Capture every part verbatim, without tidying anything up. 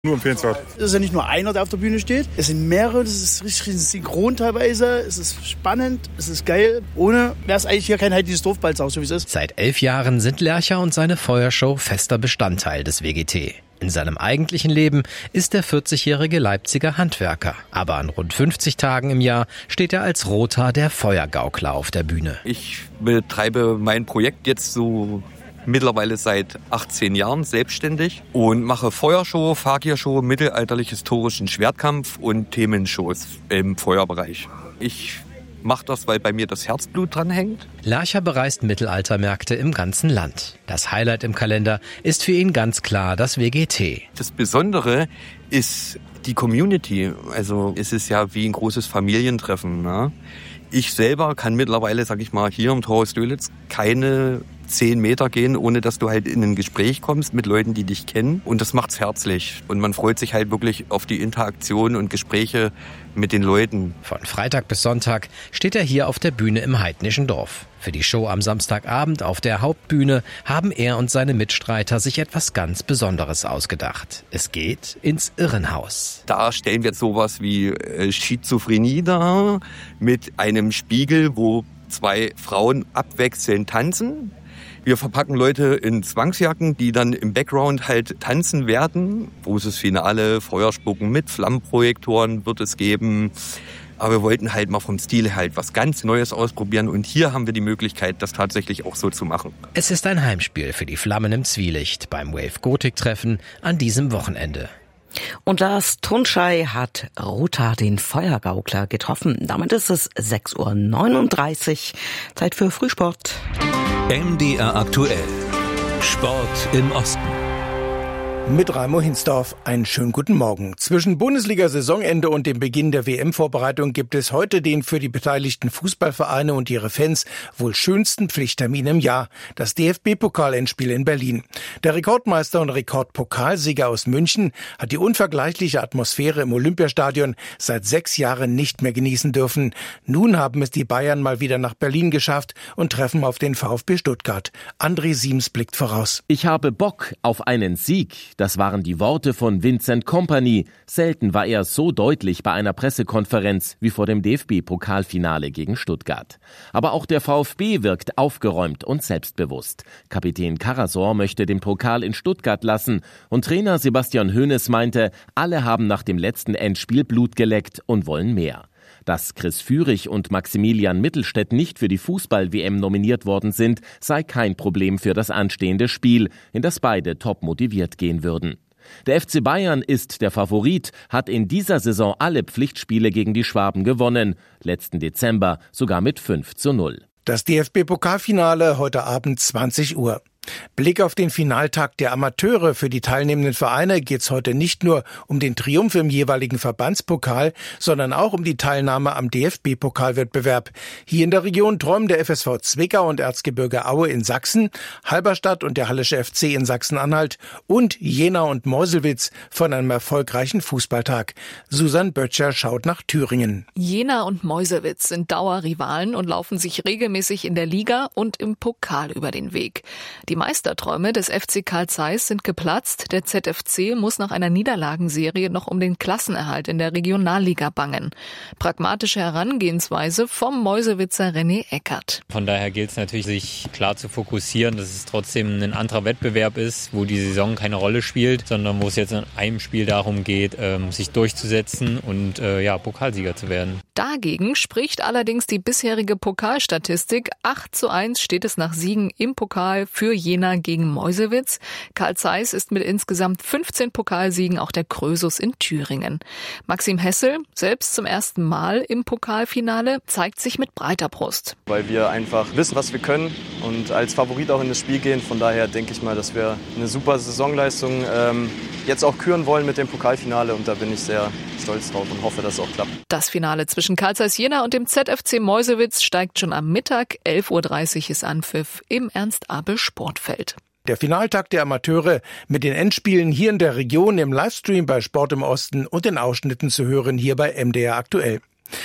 Nur empfehlenswert. Es ist ja nicht nur einer, der auf der Bühne steht. Es sind mehrere, das ist richtig synchron teilweise. Es ist spannend, es ist geil. Ohne wäre es eigentlich hier kein heidnisches Dorfbalzhaus, so wie es ist. Seit elf Jahren sind Lercher und seine Feuershow fester Bestandteil des W G T. In seinem eigentlichen Leben ist der vierzigjährige Leipziger Handwerker. Aber an rund fünfzig Tagen im Jahr steht er als Roter der Feuergaukler auf der Bühne. Ich betreibe mein Projekt jetzt so mittlerweile seit achtzehn Jahren selbstständig und mache Feuershow, Fakir-Show, mittelalterlich-historischen Schwertkampf und Themenshows im Feuerbereich. Ich mache das, weil bei mir das Herzblut dran hängt. Lercher bereist Mittelaltermärkte im ganzen Land. Das Highlight im Kalender ist für ihn ganz klar das W G T. Das Besondere ist die Community. Also es ist ja wie ein großes Familientreffen, ne? Ich selber kann mittlerweile, sag ich mal, hier im Torhaus Dölitz keine zehn Meter gehen, ohne dass du halt in ein Gespräch kommst mit Leuten, die dich kennen. Und das macht's herzlich. Und man freut sich halt wirklich auf die Interaktion und Gespräche mit den Leuten. Von Freitag bis Sonntag steht er hier auf der Bühne im heidnischen Dorf. Für die Show am Samstagabend auf der Hauptbühne haben er und seine Mitstreiter sich etwas ganz Besonderes ausgedacht. Es geht ins Irrenhaus. Da stellen wir sowas wie Schizophrenie dar mit einem Spiegel, wo zwei Frauen abwechselnd tanzen. Wir verpacken Leute in Zwangsjacken, die dann im Background halt tanzen werden. Großes Finale, Feuerspucken mit Flammenprojektoren wird es geben. Aber wir wollten halt mal vom Stil halt was ganz Neues ausprobieren. Und hier haben wir die Möglichkeit, das tatsächlich auch so zu machen. Es ist ein Heimspiel für die Flammen im Zwielicht beim Wave Gothic Treffen an diesem Wochenende. Und Lars Tunschei hat Rota den Feuergaukler getroffen. Damit ist es sechs Uhr neununddreißig. Zeit für Frühsport. M D R aktuell. Sport im Osten. Mit Raimo Hinsdorf einen schönen guten Morgen. Zwischen Bundesliga-Saisonende und dem Beginn der W M-Vorbereitung gibt es heute den für die beteiligten Fußballvereine und ihre Fans wohl schönsten Pflichttermin im Jahr, das D F B-Pokal-Endspiel in Berlin. Der Rekordmeister und Rekordpokalsieger aus München hat die unvergleichliche Atmosphäre im Olympiastadion seit sechs Jahren nicht mehr genießen dürfen. Nun haben es die Bayern mal wieder nach Berlin geschafft und treffen auf den VfB Stuttgart. André Siems blickt voraus. Ich habe Bock auf einen Sieg. Das waren die Worte von Vincent Kompany. Selten war er so deutlich bei einer Pressekonferenz wie vor dem D F B-Pokalfinale gegen Stuttgart. Aber auch der VfB wirkt aufgeräumt und selbstbewusst. Kapitän Karasor möchte den Pokal in Stuttgart lassen und Trainer Sebastian Hoeneß meinte, alle haben nach dem letzten Endspiel Blut geleckt und wollen mehr. Dass Chris Führig und Maximilian Mittelstädt nicht für die Fußball-W M nominiert worden sind, sei kein Problem für das anstehende Spiel, in das beide top motiviert gehen würden. Der F C Bayern ist der Favorit, hat in dieser Saison alle Pflichtspiele gegen die Schwaben gewonnen, letzten Dezember sogar mit fünf zu null. Das D F B-Pokalfinale heute Abend zwanzig Uhr. Blick auf den Finaltag der Amateure. Für die teilnehmenden Vereine geht es heute nicht nur um den Triumph im jeweiligen Verbandspokal, sondern auch um die Teilnahme am D F B-Pokalwettbewerb. Hier in der Region träumen der F S V Zwickau und Erzgebirge Aue in Sachsen, Halberstadt und der Hallische F C in Sachsen-Anhalt und Jena und Meuselwitz von einem erfolgreichen Fußballtag. Susanne Böttcher schaut nach Thüringen. Jena und Meuselwitz sind Dauerrivalen und laufen sich regelmäßig in der Liga und im Pokal über den Weg. Die Meisterträume des F C Carl Zeiss sind geplatzt. Der Z F C muss nach einer Niederlagenserie noch um den Klassenerhalt in der Regionalliga bangen. Pragmatische Herangehensweise vom Meuselwitzer René Eckert. Von daher gilt es natürlich, sich klar zu fokussieren, dass es trotzdem ein anderer Wettbewerb ist, wo die Saison keine Rolle spielt, sondern wo es jetzt in einem Spiel darum geht, sich durchzusetzen und ja, Pokalsieger zu werden. Dagegen spricht allerdings die bisherige Pokalstatistik. acht zu eins steht es nach Siegen im Pokal für Jena gegen Meuselwitz. Carl Zeiss ist mit insgesamt fünfzehn Pokalsiegen auch der Krösus in Thüringen. Maxim Hessel, selbst zum ersten Mal im Pokalfinale, zeigt sich mit breiter Brust. Weil wir einfach wissen, was wir können und als Favorit auch in das Spiel gehen. Von daher denke ich mal, dass wir eine super Saisonleistung ähm, jetzt auch küren wollen mit dem Pokalfinale. Und da bin ich sehr stolz drauf und hoffe, dass es auch klappt. Das Finale zwischen Carl Zeiss Jena und dem Z F C Meuselwitz steigt schon am Mittag. elf Uhr dreißig ist Anpfiff im Ernst-Abel-Sportfeld. Der Finaltag der Amateure mit den Endspielen hier in der Region im Livestream bei Sport im Osten und den Ausschnitten zu hören hier bei M D R aktuell.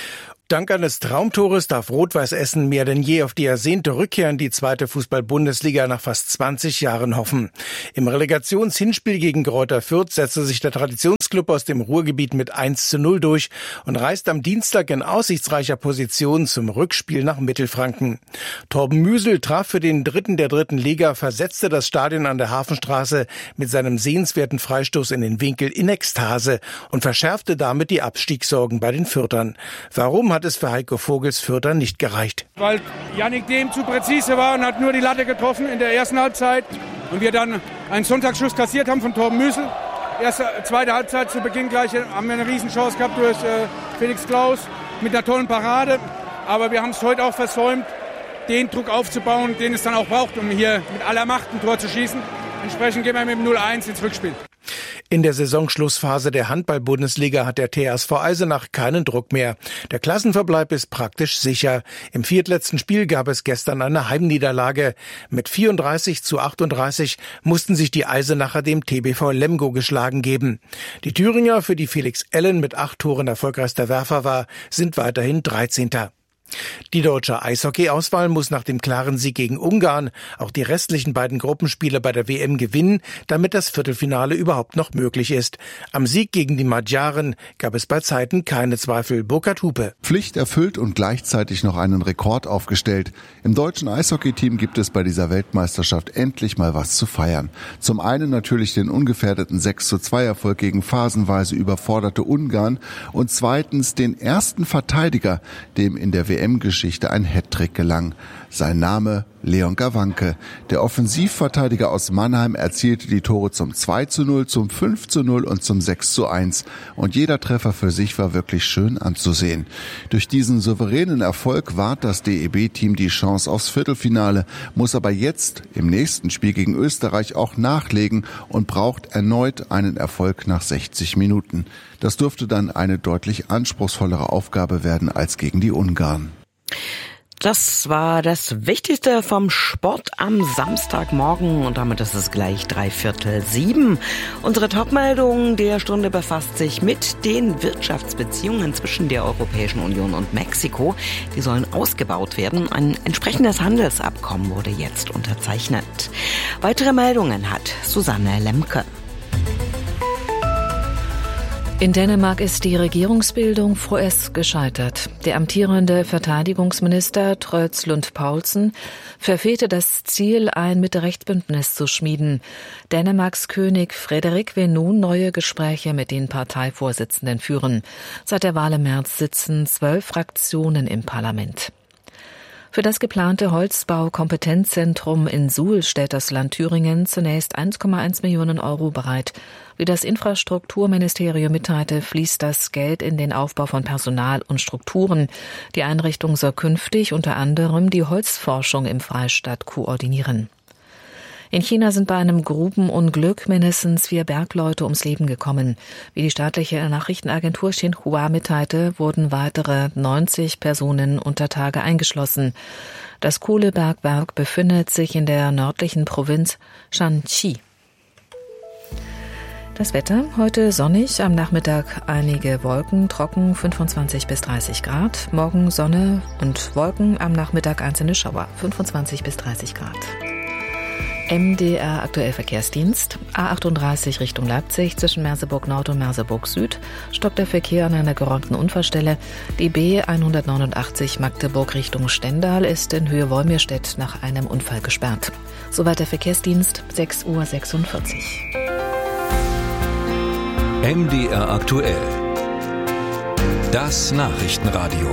Dank eines Traumtores darf Rot-Weiß Essen mehr denn je auf die ersehnte Rückkehr in die zweite Fußball-Bundesliga nach fast zwanzig Jahren hoffen. Im Relegationshinspiel gegen Greuther Fürth setzte sich der Traditionsklub aus dem Ruhrgebiet mit eins zu null durch und reist am Dienstag in aussichtsreicher Position zum Rückspiel nach Mittelfranken. Torben Müsel traf für den Dritten der dritten Liga, versetzte das Stadion an der Hafenstraße mit seinem sehenswerten Freistoß in den Winkel in Ekstase und verschärfte damit die Abstiegssorgen bei den Fürthern. Warum hat es für Heiko Vogels Fürther nicht gereicht? Weil Yannick Dehm zu präzise war und hat nur die Latte getroffen in der ersten Halbzeit und wir dann einen Sonntagsschuss kassiert haben von Torben Müsel. Erste, zweite Halbzeit zu Beginn gleich haben wir eine Riesenchance gehabt durch äh, Felix Klaus mit einer tollen Parade. Aber wir haben es heute auch versäumt, den Druck aufzubauen, den es dann auch braucht, um hier mit aller Macht ein Tor zu schießen. Entsprechend gehen wir mit dem null eins ins Rückspiel. In der Saisonschlussphase der Handball-Bundesliga hat der T S V Eisenach keinen Druck mehr. Der Klassenverbleib ist praktisch sicher. Im viertletzten Spiel gab es gestern eine Heimniederlage. Mit vierunddreißig zu achtunddreißig mussten sich die Eisenacher dem T B V Lemgo geschlagen geben. Die Thüringer, für die Felix Ellen mit acht Toren erfolgreichster Werfer war, sind weiterhin dreizehnter Die deutsche Eishockey-Auswahl muss nach dem klaren Sieg gegen Ungarn auch die restlichen beiden Gruppenspiele bei der W M gewinnen, damit das Viertelfinale überhaupt noch möglich ist. Am Sieg gegen die Magyaren gab es bei Zeiten keine Zweifel. Burkhard Hupe. Pflicht erfüllt und gleichzeitig noch einen Rekord aufgestellt. Im deutschen Eishockey-Team gibt es bei dieser Weltmeisterschaft endlich mal was zu feiern. Zum einen natürlich den ungefährdeten sechs zu zwei Erfolg gegen phasenweise überforderte Ungarn und zweitens den ersten Verteidiger, dem in der W M-Geschichte ein Hattrick gelang. Sein Name Leon Gawanke. Der Offensivverteidiger aus Mannheim erzielte die Tore zum zwei zu null, zum fünf zu null und zum sechs zu eins. Und jeder Treffer für sich war wirklich schön anzusehen. Durch diesen souveränen Erfolg wahrt das D E B-Team die Chance aufs Viertelfinale, muss aber jetzt im nächsten Spiel gegen Österreich auch nachlegen und braucht erneut einen Erfolg nach sechzig Minuten. Das dürfte dann eine deutlich anspruchsvollere Aufgabe werden als gegen die Ungarn. Das war das Wichtigste vom Sport am Samstagmorgen und damit ist es gleich dreiviertel sieben. Unsere Topmeldung der Stunde befasst sich mit den Wirtschaftsbeziehungen zwischen der Europäischen Union und Mexiko. Die sollen ausgebaut werden. Ein entsprechendes Handelsabkommen wurde jetzt unterzeichnet. Weitere Meldungen hat Susanne Lemke. In Dänemark ist die Regierungsbildung vorerst gescheitert. Der amtierende Verteidigungsminister Truls Lund Poulsen verfehlte das Ziel, ein Mitte-Rechts-Bündnis zu schmieden. Dänemarks König Frederik will nun neue Gespräche mit den Parteivorsitzenden führen. Seit der Wahl im März sitzen zwölf Fraktionen im Parlament. Für das geplante Holzbau-Kompetenzzentrum in Suhl stellt das Land Thüringen zunächst eins Komma eins Millionen Euro bereit. Wie das Infrastrukturministerium mitteilte, fließt das Geld in den Aufbau von Personal und Strukturen. Die Einrichtung soll künftig unter anderem die Holzforschung im Freistaat koordinieren. In China sind bei einem Grubenunglück mindestens vier Bergleute ums Leben gekommen. Wie die staatliche Nachrichtenagentur Xinhua mitteilte, wurden weitere neunzig Personen unter Tage eingeschlossen. Das Kohlebergwerk befindet sich in der nördlichen Provinz Shanxi. Das Wetter, heute sonnig, am Nachmittag einige Wolken, trocken fünfundzwanzig bis dreißig Grad. Morgen Sonne und Wolken, am Nachmittag einzelne Schauer, fünfundzwanzig bis dreißig Grad. M D R Aktuell Verkehrsdienst, A achtunddreißig Richtung Leipzig, zwischen Merseburg Nord und Merseburg Süd, stockt der Verkehr an einer geräumten Unfallstelle. Die B hundertneunundachtzig Magdeburg Richtung Stendal ist in Höhe Wolmirstedt nach einem Unfall gesperrt. Soweit der Verkehrsdienst, sechs Uhr sechsundvierzig. M D R Aktuell. Das Nachrichtenradio.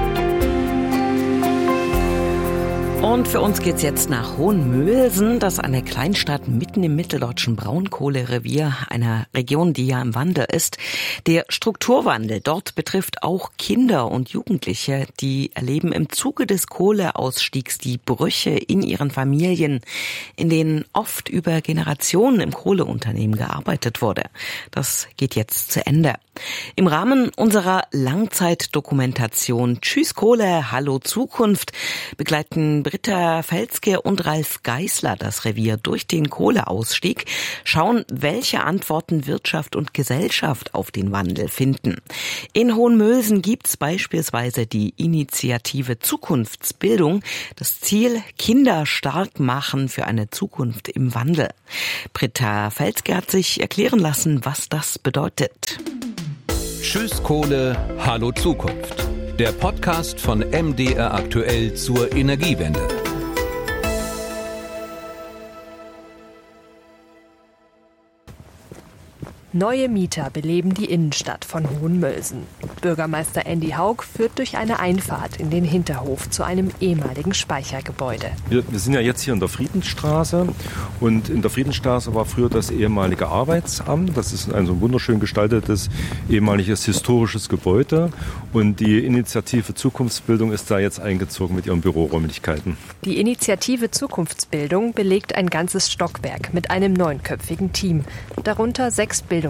Und für uns geht's jetzt nach Hohenmölsen. Das ist eine Kleinstadt mitten im mitteldeutschen Braunkohlerevier, einer Region, die ja im Wandel ist. Der Strukturwandel dort betrifft auch Kinder und Jugendliche. Die erleben im Zuge des Kohleausstiegs die Brüche in ihren Familien, in denen oft über Generationen im Kohleunternehmen gearbeitet wurde. Das geht jetzt zu Ende. Im Rahmen unserer Langzeitdokumentation Tschüss Kohle, Hallo Zukunft begleiten Britta Felske und Ralf Geisler das Revier durch den Kohleausstieg, schauen, welche Antworten Wirtschaft und Gesellschaft auf den Wandel finden. In Hohenmölsen gibt's beispielsweise die Initiative Zukunftsbildung. Das Ziel, Kinder stark machen für eine Zukunft im Wandel. Britta Felske hat sich erklären lassen, was das bedeutet. Tschüss Kohle, hallo Zukunft. Der Podcast von M D R aktuell zur Energiewende. Neue Mieter beleben die Innenstadt von Hohenmölsen. Bürgermeister Andy Haug führt durch eine Einfahrt in den Hinterhof zu einem ehemaligen Speichergebäude. Wir, wir sind ja jetzt hier in der Friedensstraße und in der Friedensstraße war früher das ehemalige Arbeitsamt. Das ist ein so wunderschön gestaltetes ehemaliges historisches Gebäude und die Initiative Zukunftsbildung ist da jetzt eingezogen mit ihren Büroräumlichkeiten. Die Initiative Zukunftsbildung belegt ein ganzes Stockwerk mit einem neunköpfigen Team, darunter sechs Bildungsforscherinnen.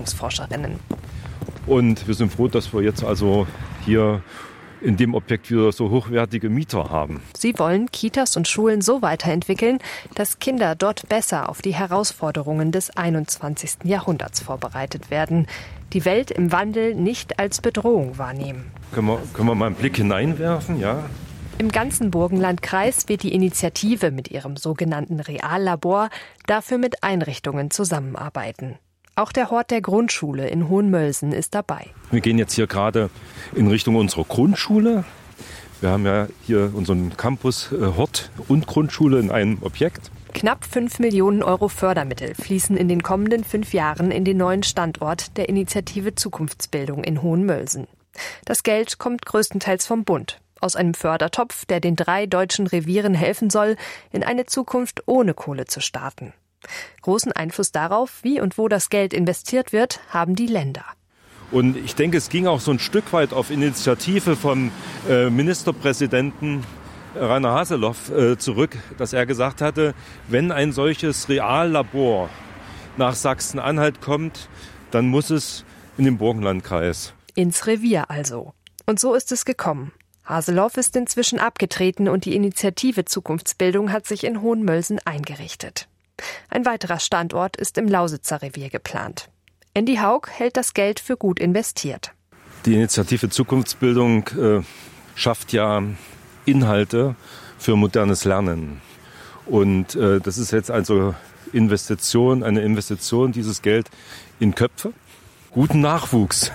Und wir sind froh, dass wir jetzt also hier in dem Objekt wieder so hochwertige Mieter haben. Sie wollen Kitas und Schulen so weiterentwickeln, dass Kinder dort besser auf die Herausforderungen des einundzwanzigsten Jahrhunderts vorbereitet werden, die Welt im Wandel nicht als Bedrohung wahrnehmen. Können wir, können wir mal einen Blick hineinwerfen, ja? Im ganzen Burgenlandkreis wird die Initiative mit ihrem sogenannten Reallabor dafür mit Einrichtungen zusammenarbeiten. Auch der Hort der Grundschule in Hohenmölsen ist dabei. Wir gehen jetzt hier gerade in Richtung unserer Grundschule. Wir haben ja hier unseren Campus äh, Hort und Grundschule in einem Objekt. Knapp fünf Millionen Euro Fördermittel fließen in den kommenden fünf Jahren in den neuen Standort der Initiative Zukunftsbildung in Hohenmölsen. Das Geld kommt größtenteils vom Bund, aus einem Fördertopf, der den drei deutschen Revieren helfen soll, in eine Zukunft ohne Kohle zu starten. Großen Einfluss darauf, wie und wo das Geld investiert wird, haben die Länder. Und ich denke, es ging auch so ein Stück weit auf Initiative vom äh, Ministerpräsidenten Rainer Haseloff äh, zurück, dass er gesagt hatte, wenn ein solches Reallabor nach Sachsen-Anhalt kommt, dann muss es in den Burgenlandkreis. Ins Revier also. Und so ist es gekommen. Haseloff ist inzwischen abgetreten und die Initiative Zukunftsbildung hat sich in Hohenmölsen eingerichtet. Ein weiterer Standort ist im Lausitzer Revier geplant. Andy Haug hält das Geld für gut investiert. Die Initiative Zukunftsbildung äh, schafft ja Inhalte für modernes Lernen. Und äh, das ist jetzt also Investition, eine Investition, dieses Geld in Köpfe, guten Nachwuchs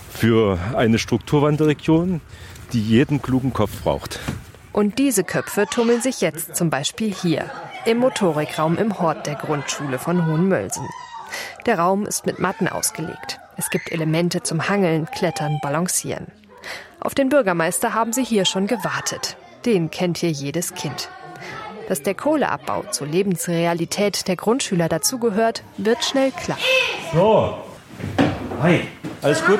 für eine Strukturwandelregion, die jeden klugen Kopf braucht. Und diese Köpfe tummeln sich jetzt zum Beispiel hier, im Motorikraum im Hort der Grundschule von Hohenmölsen. Der Raum ist mit Matten ausgelegt. Es gibt Elemente zum Hangeln, Klettern, Balancieren. Auf den Bürgermeister haben sie hier schon gewartet. Den kennt hier jedes Kind. Dass der Kohleabbau zur Lebensrealität der Grundschüler dazugehört, wird schnell klar. So, hi, alles gut?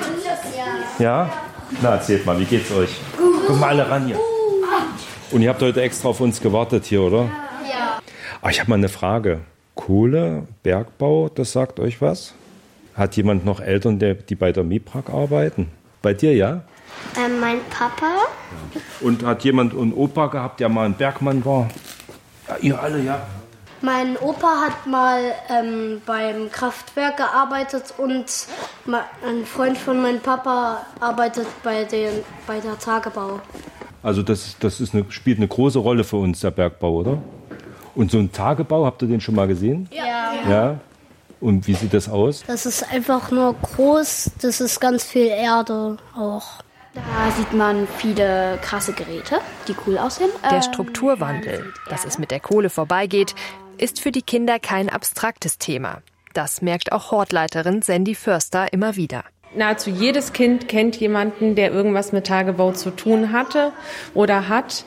Ja? Na, erzählt mal, wie geht's euch? Kommt mal alle ran hier. Und ihr habt heute extra auf uns gewartet hier, oder? Ja. Aber ich habe mal eine Frage. Kohle, Bergbau, das sagt euch was? Hat jemand noch Eltern, die bei der MIPRAG arbeiten? Bei dir, ja? Ähm, mein Papa. Und hat jemand einen Opa gehabt, der mal ein Bergmann war? Ja, ihr alle, ja? Mein Opa hat mal ähm, beim Kraftwerk gearbeitet und ein Freund von meinem Papa arbeitet bei, den, bei der Tagebau. Also das, das ist eine, spielt eine große Rolle für uns, der Bergbau, oder? Und so ein Tagebau, habt ihr den schon mal gesehen? Ja. Ja? Und wie sieht das aus? Das ist einfach nur groß, das ist ganz viel Erde auch. Da sieht man viele krasse Geräte, die cool aussehen. Der Strukturwandel, dass es mit der Kohle vorbeigeht, ist für die Kinder kein abstraktes Thema. Das merkt auch Hortleiterin Sandy Förster immer wieder. Nahezu jedes Kind kennt jemanden, der irgendwas mit Tagebau zu tun hatte oder hat.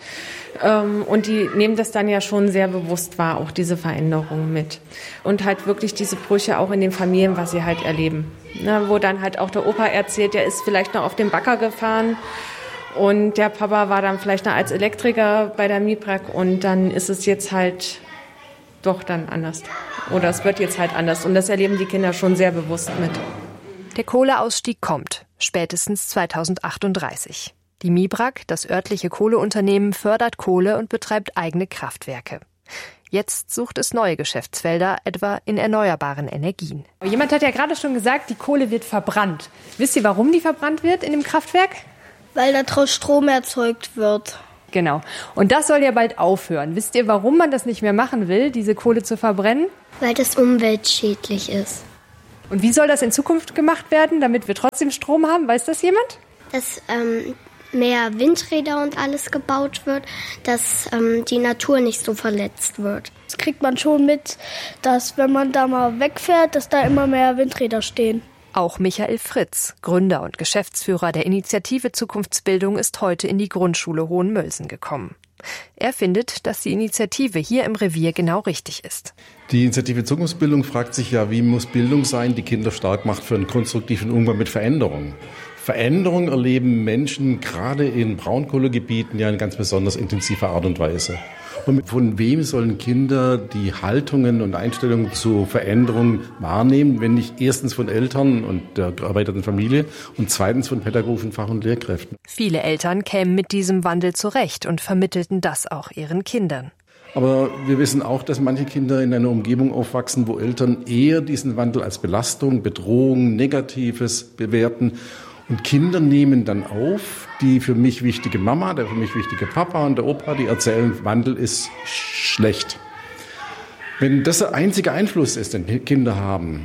Und die nehmen das dann ja schon sehr bewusst wahr, auch diese Veränderungen mit. Und halt wirklich diese Brüche auch in den Familien, was sie halt erleben. Na, wo dann halt auch der Opa erzählt, der ist vielleicht noch auf den Bagger gefahren und der Papa war dann vielleicht noch als Elektriker bei der MIPRAG und dann ist es jetzt halt doch dann anders. Oder es wird jetzt halt anders und das erleben die Kinder schon sehr bewusst mit. Der Kohleausstieg kommt, spätestens zweitausendachtunddreißig. Die Mibrak, das örtliche Kohleunternehmen, fördert Kohle und betreibt eigene Kraftwerke. Jetzt sucht es neue Geschäftsfelder, etwa in erneuerbaren Energien. Jemand hat ja gerade schon gesagt, die Kohle wird verbrannt. Wisst ihr, warum die verbrannt wird in dem Kraftwerk? Weil daraus Strom erzeugt wird. Genau. Und das soll ja bald aufhören. Wisst ihr, warum man das nicht mehr machen will, diese Kohle zu verbrennen? Weil das umweltschädlich ist. Und wie soll das in Zukunft gemacht werden, damit wir trotzdem Strom haben? Weiß das jemand? Dass ähm, mehr Windräder und alles gebaut wird, dass ähm, die Natur nicht so verletzt wird. Das kriegt man schon mit, dass wenn man da mal wegfährt, dass da immer mehr Windräder stehen. Auch Michael Fritz, Gründer und Geschäftsführer der Initiative Zukunftsbildung, ist heute in die Grundschule Hohenmölsen gekommen. Er findet, dass die Initiative hier im Revier genau richtig ist. Die Initiative Zukunftsbildung fragt sich ja, wie muss Bildung sein, die Kinder stark macht für einen konstruktiven Umgang mit Veränderungen. Veränderungen erleben Menschen gerade in Braunkohlegebieten ja in ganz besonders intensiver Art und Weise. Und von wem sollen Kinder die Haltungen und Einstellungen zu Veränderungen wahrnehmen, wenn nicht erstens von Eltern und der erweiterten Familie und zweitens von pädagogischen Fach- und Lehrkräften? Viele Eltern kämen mit diesem Wandel zurecht und vermittelten das auch ihren Kindern. Aber wir wissen auch, dass manche Kinder in einer Umgebung aufwachsen, wo Eltern eher diesen Wandel als Belastung, Bedrohung, Negatives bewerten. Und Kinder nehmen dann auf, die für mich wichtige Mama, der für mich wichtige Papa und der Opa, die erzählen, Wandel ist schlecht. Wenn das der einzige Einfluss ist, den Kinder haben,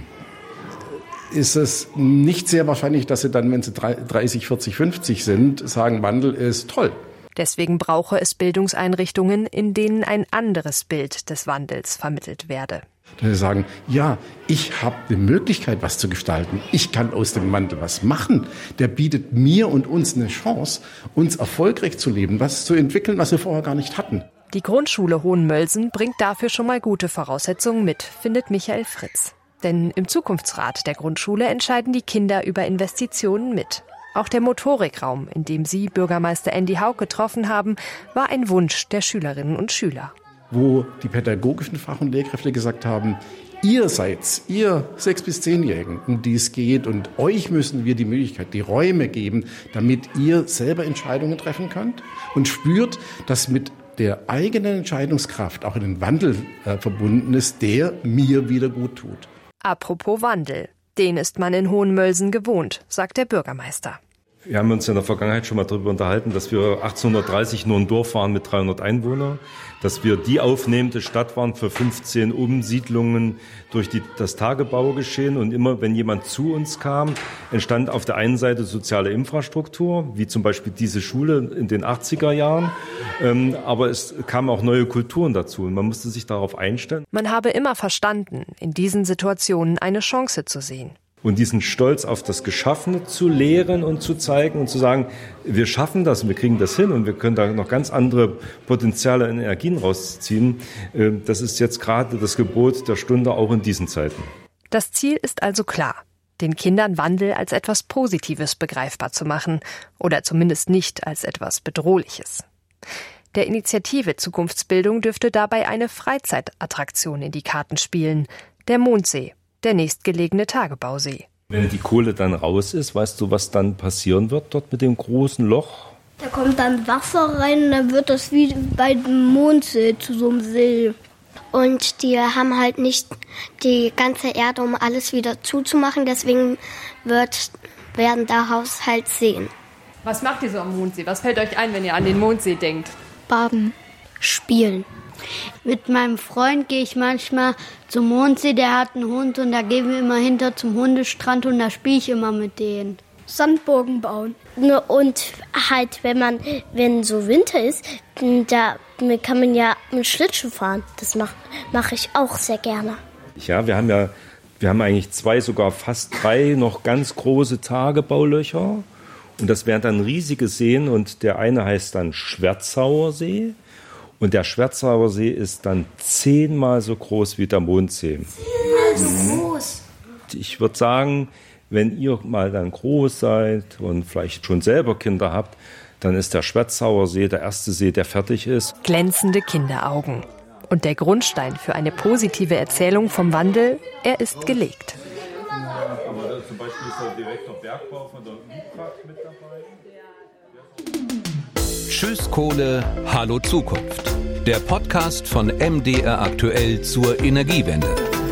ist es nicht sehr wahrscheinlich, dass sie dann, wenn sie dreißig, vierzig, fünfzig sind, sagen, Wandel ist toll. Deswegen brauche es Bildungseinrichtungen, in denen ein anderes Bild des Wandels vermittelt werde. Dass sie sagen, ja, ich habe die Möglichkeit, was zu gestalten. Ich kann aus dem Wandel was machen. Der bietet mir und uns eine Chance, uns erfolgreich zu leben, was zu entwickeln, was wir vorher gar nicht hatten. Die Grundschule Hohenmölsen bringt dafür schon mal gute Voraussetzungen mit, findet Michael Fritz. Denn im Zukunftsrat der Grundschule entscheiden die Kinder über Investitionen mit. Auch der Motorikraum, in dem sie Bürgermeister Andy Haug getroffen haben, war ein Wunsch der Schülerinnen und Schüler. Wo die pädagogischen Fach- und Lehrkräfte gesagt haben, ihr seid, ihr sechs- bis zehnjährigen, um die es geht, und euch müssen wir die Möglichkeit, die Räume geben, damit ihr selber Entscheidungen treffen könnt und spürt, dass mit der eigenen Entscheidungskraft auch ein Wandel äh, verbunden ist, der mir wieder gut tut. Apropos Wandel, den ist man in Hohenmölsen gewohnt, sagt der Bürgermeister. Wir haben uns in der Vergangenheit schon mal darüber unterhalten, dass wir achtzehnhundertdreißig nur ein Dorf waren mit dreihundert Einwohnern, dass wir die aufnehmende Stadt waren für fünfzehn Umsiedlungen durch die, das Tagebaugeschehen. Und immer, wenn jemand zu uns kam, entstand auf der einen Seite soziale Infrastruktur, wie zum Beispiel diese Schule in den achtziger Jahren. Ähm, aber es kamen auch neue Kulturen dazu und man musste sich darauf einstellen. Man habe immer verstanden, in diesen Situationen eine Chance zu sehen. Und diesen Stolz auf das Geschaffene zu lehren und zu zeigen und zu sagen, wir schaffen das und wir kriegen das hin und wir können da noch ganz andere Potenziale und Energien rausziehen, das ist jetzt gerade das Gebot der Stunde, auch in diesen Zeiten. Das Ziel ist also klar, den Kindern Wandel als etwas Positives begreifbar zu machen oder zumindest nicht als etwas Bedrohliches. Der Initiative Zukunftsbildung dürfte dabei eine Freizeitattraktion in die Karten spielen, der Mondsee. Der nächstgelegene Tagebausee. Wenn die Kohle dann raus ist, weißt du, was dann passieren wird dort mit dem großen Loch? Da kommt dann Wasser rein und dann wird das wie bei dem Mondsee zu so einem See. Und die haben halt nicht die ganze Erde, um alles wieder zuzumachen. Deswegen wird, werden daraus halt Seen. Was macht ihr so am Mondsee? Was fällt euch ein, wenn ihr an den Mondsee denkt? Baden, spielen. Mit meinem Freund gehe ich manchmal zum Mondsee, der hat einen Hund und da gehen wir immer hinter zum Hundestrand und da spiele ich immer mit denen. Sandburgen bauen. Und halt, wenn man, wenn so Winter ist, da kann man ja mit Schlittschuh fahren. Das mache mach ich auch sehr gerne. Ja, wir haben ja, wir haben eigentlich zwei, sogar fast drei noch ganz große Tagebaulöcher. Und das wären dann riesige Seen und der eine heißt dann Schwerzauer See. Und der Schwerzauer See ist dann zehnmal so groß wie der Mondsee. Zehnmal so groß? Ich würde sagen, wenn ihr mal dann groß seid und vielleicht schon selber Kinder habt, dann ist der Schwerzauer See der erste See, der fertig ist. Glänzende Kinderaugen. Und der Grundstein für eine positive Erzählung vom Wandel, er ist gelegt. Aber zum Beispiel ist der Direktor Bergbau von der Mibrak mit dabei. Tschüss Kohle, hallo Zukunft. Der Podcast von M D R aktuell zur Energiewende.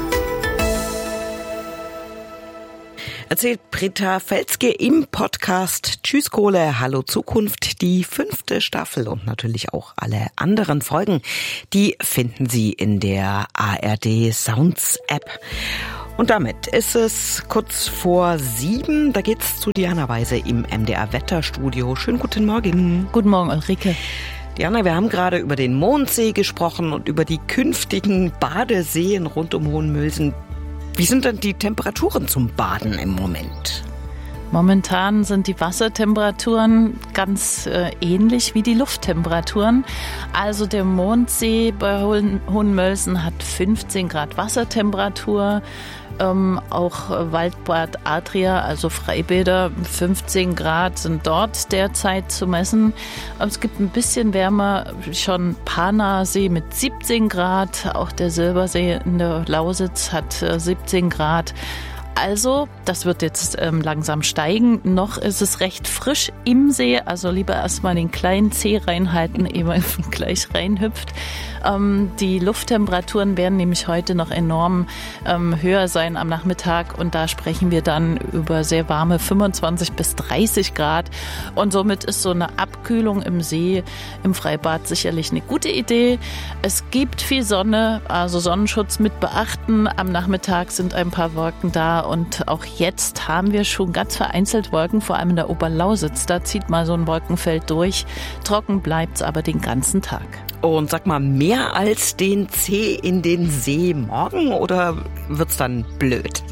Erzählt Britta Felske im Podcast Tschüss Kohle, hallo Zukunft. Die fünfte Staffel und natürlich auch alle anderen Folgen, die finden Sie in der A R D Sounds App. Und damit ist es kurz vor sieben. Da geht's zu Diana Weise im M D R Wetterstudio. Schönen guten Morgen. Guten Morgen, Ulrike. Diana, wir haben gerade über den Mondsee gesprochen und über die künftigen Badeseen rund um Hohenmülsen. Wie sind denn die Temperaturen zum Baden im Moment? Momentan sind die Wassertemperaturen ganz äh, ähnlich wie die Lufttemperaturen. Also der Mondsee bei Hohen, Hohenmölsen hat fünfzehn Grad Wassertemperatur. Ähm, auch Waldbad Adria, also Freibäder, fünfzehn Grad sind dort derzeit zu messen. Es gibt ein bisschen wärmer, schon Panasee mit siebzehn Grad. Auch der Silbersee in der Lausitz hat äh, siebzehn Grad. Also, das wird jetzt ähm, langsam steigen. Noch ist es recht frisch im See, also lieber erstmal den kleinen Zeh reinhalten, ehe man gleich reinhüpft. Ähm, die Lufttemperaturen werden nämlich heute noch enorm ähm, höher sein am Nachmittag und da sprechen wir dann über sehr warme fünfundzwanzig bis dreißig Grad und somit ist so eine Abkühlung im See, im Freibad sicherlich eine gute Idee. Es gibt viel Sonne, also Sonnenschutz mit beachten. Am Nachmittag sind ein paar Wolken da. Und auch jetzt haben wir schon ganz vereinzelt Wolken, vor allem in der Oberlausitz. Da zieht mal so ein Wolkenfeld durch. Trocken bleibt's aber den ganzen Tag. Und sag mal, mehr als den Zeh in den See morgen oder wird's dann blöd?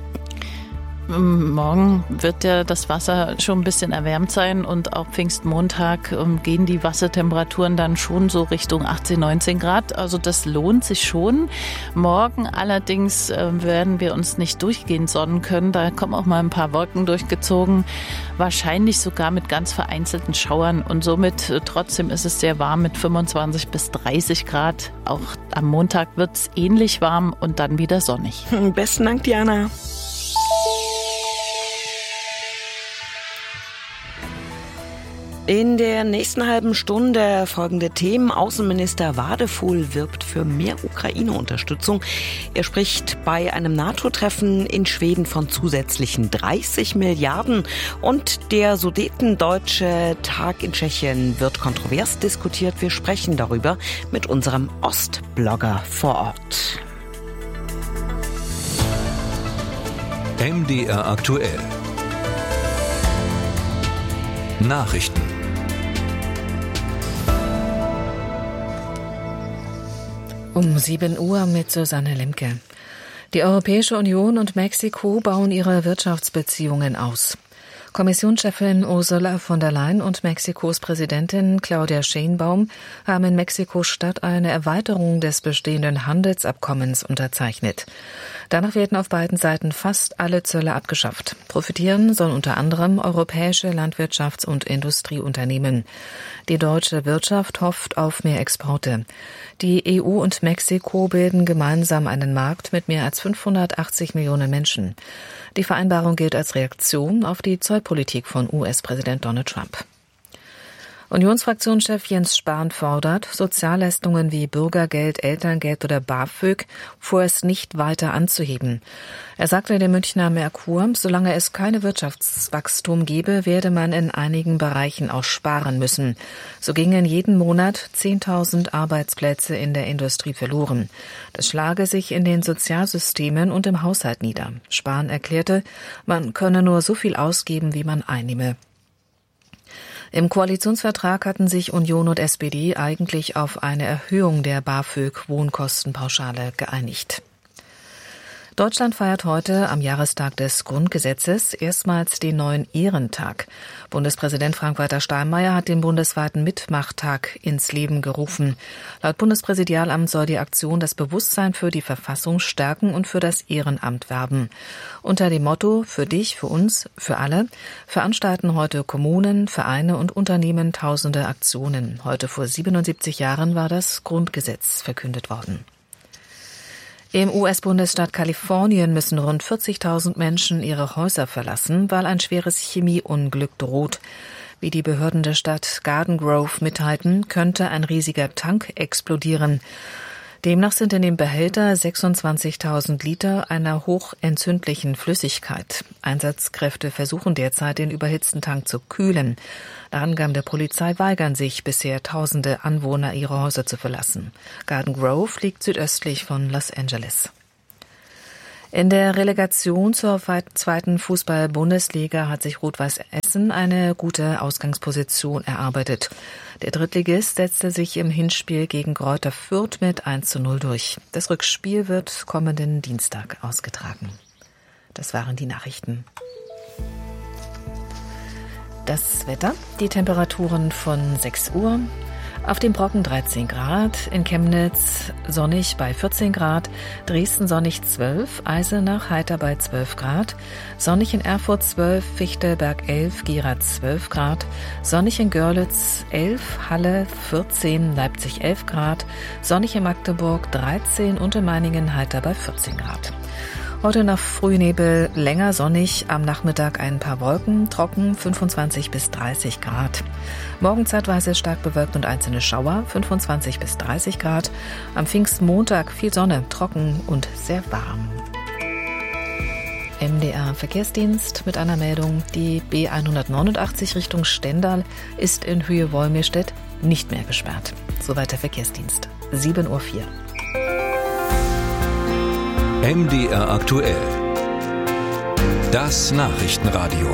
Morgen wird ja das Wasser schon ein bisschen erwärmt sein und auch Pfingstmontag gehen die Wassertemperaturen dann schon so Richtung achtzehn, neunzehn Grad. Also das lohnt sich schon. Morgen allerdings werden wir uns nicht durchgehend sonnen können. Da kommen auch mal ein paar Wolken durchgezogen. Wahrscheinlich sogar mit ganz vereinzelten Schauern und somit trotzdem ist es sehr warm mit fünfundzwanzig bis dreißig Grad. Auch am Montag wird es ähnlich warm und dann wieder sonnig. Besten Dank, Diana. In der nächsten halben Stunde folgende Themen. Außenminister Wadefuhl wirbt für mehr Ukraine-Unterstützung. Er spricht bei einem NATO-Treffen in Schweden von zusätzlichen dreißig Milliarden. Und der Sudetendeutsche Tag in Tschechien wird kontrovers diskutiert. Wir sprechen darüber mit unserem Ostblogger vor Ort. M D R aktuell. Nachrichten. Um sieben Uhr mit Susanne Lemke. Die Europäische Union und Mexiko bauen ihre Wirtschaftsbeziehungen aus. Kommissionschefin Ursula von der Leyen und Mexikos Präsidentin Claudia Sheinbaum haben in Mexiko-Stadt eine Erweiterung des bestehenden Handelsabkommens unterzeichnet. Danach werden auf beiden Seiten fast alle Zölle abgeschafft. Profitieren sollen unter anderem europäische Landwirtschafts- und Industrieunternehmen. Die deutsche Wirtschaft hofft auf mehr Exporte. Die E U und Mexiko bilden gemeinsam einen Markt mit mehr als fünfhundertachtzig Millionen Menschen. Die Vereinbarung gilt als Reaktion auf die Zollpolitik von U S-Präsident Donald Trump. Unionsfraktionschef Jens Spahn fordert, Sozialleistungen wie Bürgergeld, Elterngeld oder BAföG vorerst nicht weiter anzuheben. Er sagte dem Münchner Merkur, solange es keine Wirtschaftswachstum gebe, werde man in einigen Bereichen auch sparen müssen. So gingen jeden Monat zehntausend Arbeitsplätze in der Industrie verloren. Das schlage sich in den Sozialsystemen und im Haushalt nieder. Spahn erklärte, man könne nur so viel ausgeben, wie man einnehme. Im Koalitionsvertrag hatten sich Union und S P D eigentlich auf eine Erhöhung der BAföG-Wohnkostenpauschale geeinigt. Deutschland feiert heute am Jahrestag des Grundgesetzes erstmals den neuen Ehrentag. Bundespräsident Frank-Walter Steinmeier hat den bundesweiten Mitmachtag ins Leben gerufen. Laut Bundespräsidialamt soll die Aktion das Bewusstsein für die Verfassung stärken und für das Ehrenamt werben. Unter dem Motto „Für dich, für uns, für alle“ veranstalten heute Kommunen, Vereine und Unternehmen tausende Aktionen. Heute vor siebenundsiebzig Jahren war das Grundgesetz verkündet worden. Im U S-Bundesstaat Kalifornien müssen rund vierzigtausend Menschen ihre Häuser verlassen, weil ein schweres Chemieunglück droht. Wie die Behörden der Stadt Garden Grove mitteilten, könnte ein riesiger Tank explodieren. Demnach sind in dem Behälter sechsundzwanzigtausend Liter einer hochentzündlichen Flüssigkeit. Einsatzkräfte versuchen derzeit, den überhitzten Tank zu kühlen. Nach Angaben der Polizei weigern sich bisher tausende Anwohner, ihre Häuser zu verlassen. Garden Grove liegt südöstlich von Los Angeles. In der Relegation zur zweiten Fußball-Bundesliga hat sich Rot-Weiß Essen eine gute Ausgangsposition erarbeitet. Der Drittligist setzte sich im Hinspiel gegen Greuther Fürth mit eins zu null durch. Das Rückspiel wird kommenden Dienstag ausgetragen. Das waren die Nachrichten. Das Wetter, die Temperaturen von sechs Uhr. Auf dem Brocken dreizehn Grad, in Chemnitz sonnig bei vierzehn Grad, Dresden sonnig zwölf, Eisenach heiter bei zwölf Grad, sonnig in Erfurt zwölf, Fichtelberg elf, Gera zwölf Grad, sonnig in Görlitz elf, Halle vierzehn, Leipzig elf Grad, sonnig in Magdeburg dreizehn und in Meiningen heiter bei vierzehn Grad. Heute nach Frühnebel länger sonnig, am Nachmittag ein paar Wolken, trocken fünfundzwanzig bis dreißig Grad. Morgen zeitweise stark bewölkt und einzelne Schauer, fünfundzwanzig bis dreißig Grad. Am Pfingstmontag viel Sonne, trocken und sehr warm. M D R Verkehrsdienst mit einer Meldung, die B hundertneunundachtzig Richtung Stendal ist in Höhe Wolmirstedt nicht mehr gesperrt. Soweit der Verkehrsdienst. sieben Uhr vier. M D R aktuell. Das Nachrichtenradio.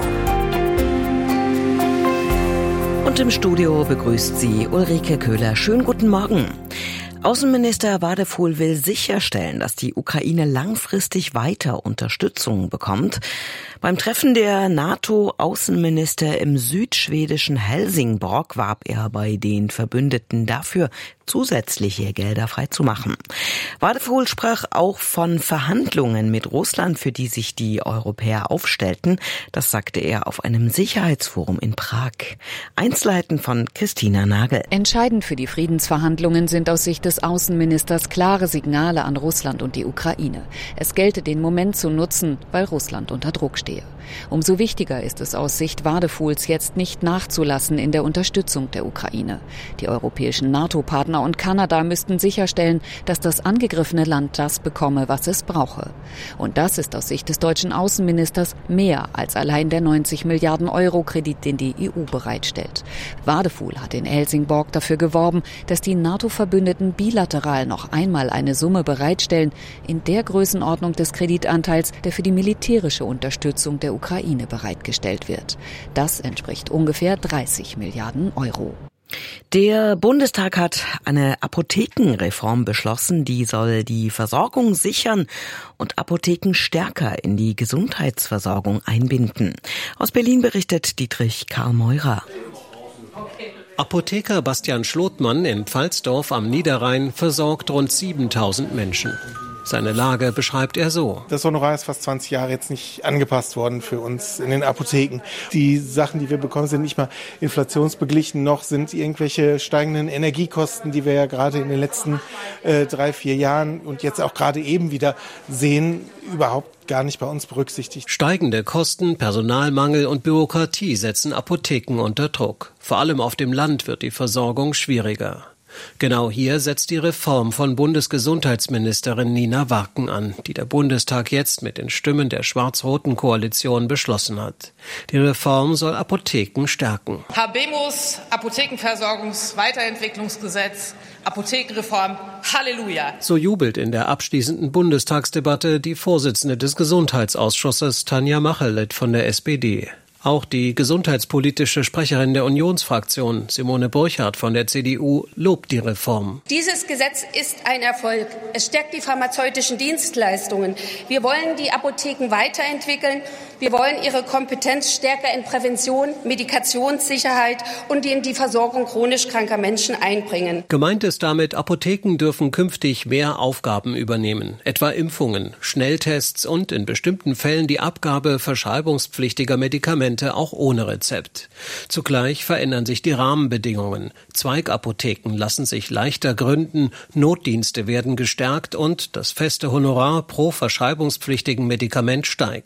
Und im Studio begrüßt sie Ulrike Köhler. Schönen guten Morgen. Außenminister Wadefuhl will sicherstellen, dass die Ukraine langfristig weiter Unterstützung bekommt. Beim Treffen der NATO-Außenminister im südschwedischen Helsingborg warb er bei den Verbündeten dafür, zusätzliche Gelder freizumachen. Wadefuhl sprach auch von Verhandlungen mit Russland, für die sich die Europäer aufstellten. Das sagte er auf einem Sicherheitsforum in Prag. Einzelheiten von Christina Nagel. Entscheidend für die Friedensverhandlungen sind aus Sicht des Außenministers klare Signale an Russland und die Ukraine. Es gelte, den Moment zu nutzen, weil Russland unter Druck stehe. Umso wichtiger ist es aus Sicht Wadefuhls jetzt nicht nachzulassen in der Unterstützung der Ukraine. Die europäischen NATO-Partner und Kanada müssten sicherstellen, dass das angegriffene Land das bekomme, was es brauche. Und das ist aus Sicht des deutschen Außenministers mehr als allein der neunzig Milliarden Euro Kredit, den die E U bereitstellt. Wadefuhl hat in Helsingborg dafür geworben, dass die NATO-Verbündeten bilateral noch einmal eine Summe bereitstellen, in der Größenordnung des Kreditanteils, der für die militärische Unterstützung der Ukraine bereitgestellt wird. Das entspricht ungefähr dreißig Milliarden Euro. Der Bundestag hat eine Apothekenreform beschlossen, die soll die Versorgung sichern und Apotheken stärker in die Gesundheitsversorgung einbinden. Aus Berlin berichtet Dietrich Karl Meurer. Apotheker Bastian Schlotmann in Pfalzdorf am Niederrhein versorgt rund siebentausend Menschen. Seine Lage beschreibt er so. Das Honorar ist fast zwanzig Jahre jetzt nicht angepasst worden für uns in den Apotheken. Die Sachen, die wir bekommen, sind nicht mal inflationsbeglichen, noch sind irgendwelche steigenden Energiekosten, die wir ja gerade in den letzten äh, drei, vier Jahren und jetzt auch gerade eben wieder sehen, überhaupt gar nicht bei uns berücksichtigt. Steigende Kosten, Personalmangel und Bürokratie setzen Apotheken unter Druck. Vor allem auf dem Land wird die Versorgung schwieriger. Genau hier setzt die Reform von Bundesgesundheitsministerin Nina Warken an, die der Bundestag jetzt mit den Stimmen der schwarz-roten Koalition beschlossen hat. Die Reform soll Apotheken stärken. Habemus, Apothekenversorgungs-Weiterentwicklungsgesetz, Apothekenreform, Halleluja! So jubelt in der abschließenden Bundestagsdebatte die Vorsitzende des Gesundheitsausschusses Tanja Macheleit von der S P D. Auch die gesundheitspolitische Sprecherin der Unionsfraktion, Simone Burchardt von der C D U, lobt die Reform. Dieses Gesetz ist ein Erfolg. Es stärkt die pharmazeutischen Dienstleistungen. Wir wollen die Apotheken weiterentwickeln. Wir wollen ihre Kompetenz stärker in Prävention, Medikationssicherheit und in die Versorgung chronisch kranker Menschen einbringen. Gemeint ist damit, Apotheken dürfen künftig mehr Aufgaben übernehmen, etwa Impfungen, Schnelltests und in bestimmten Fällen die Abgabe verschreibungspflichtiger Medikamente auch ohne Rezept. Zugleich verändern sich die Rahmenbedingungen. Zweigapotheken lassen sich leichter gründen, Notdienste werden gestärkt und das feste Honorar pro verschreibungspflichtigen Medikament steigt.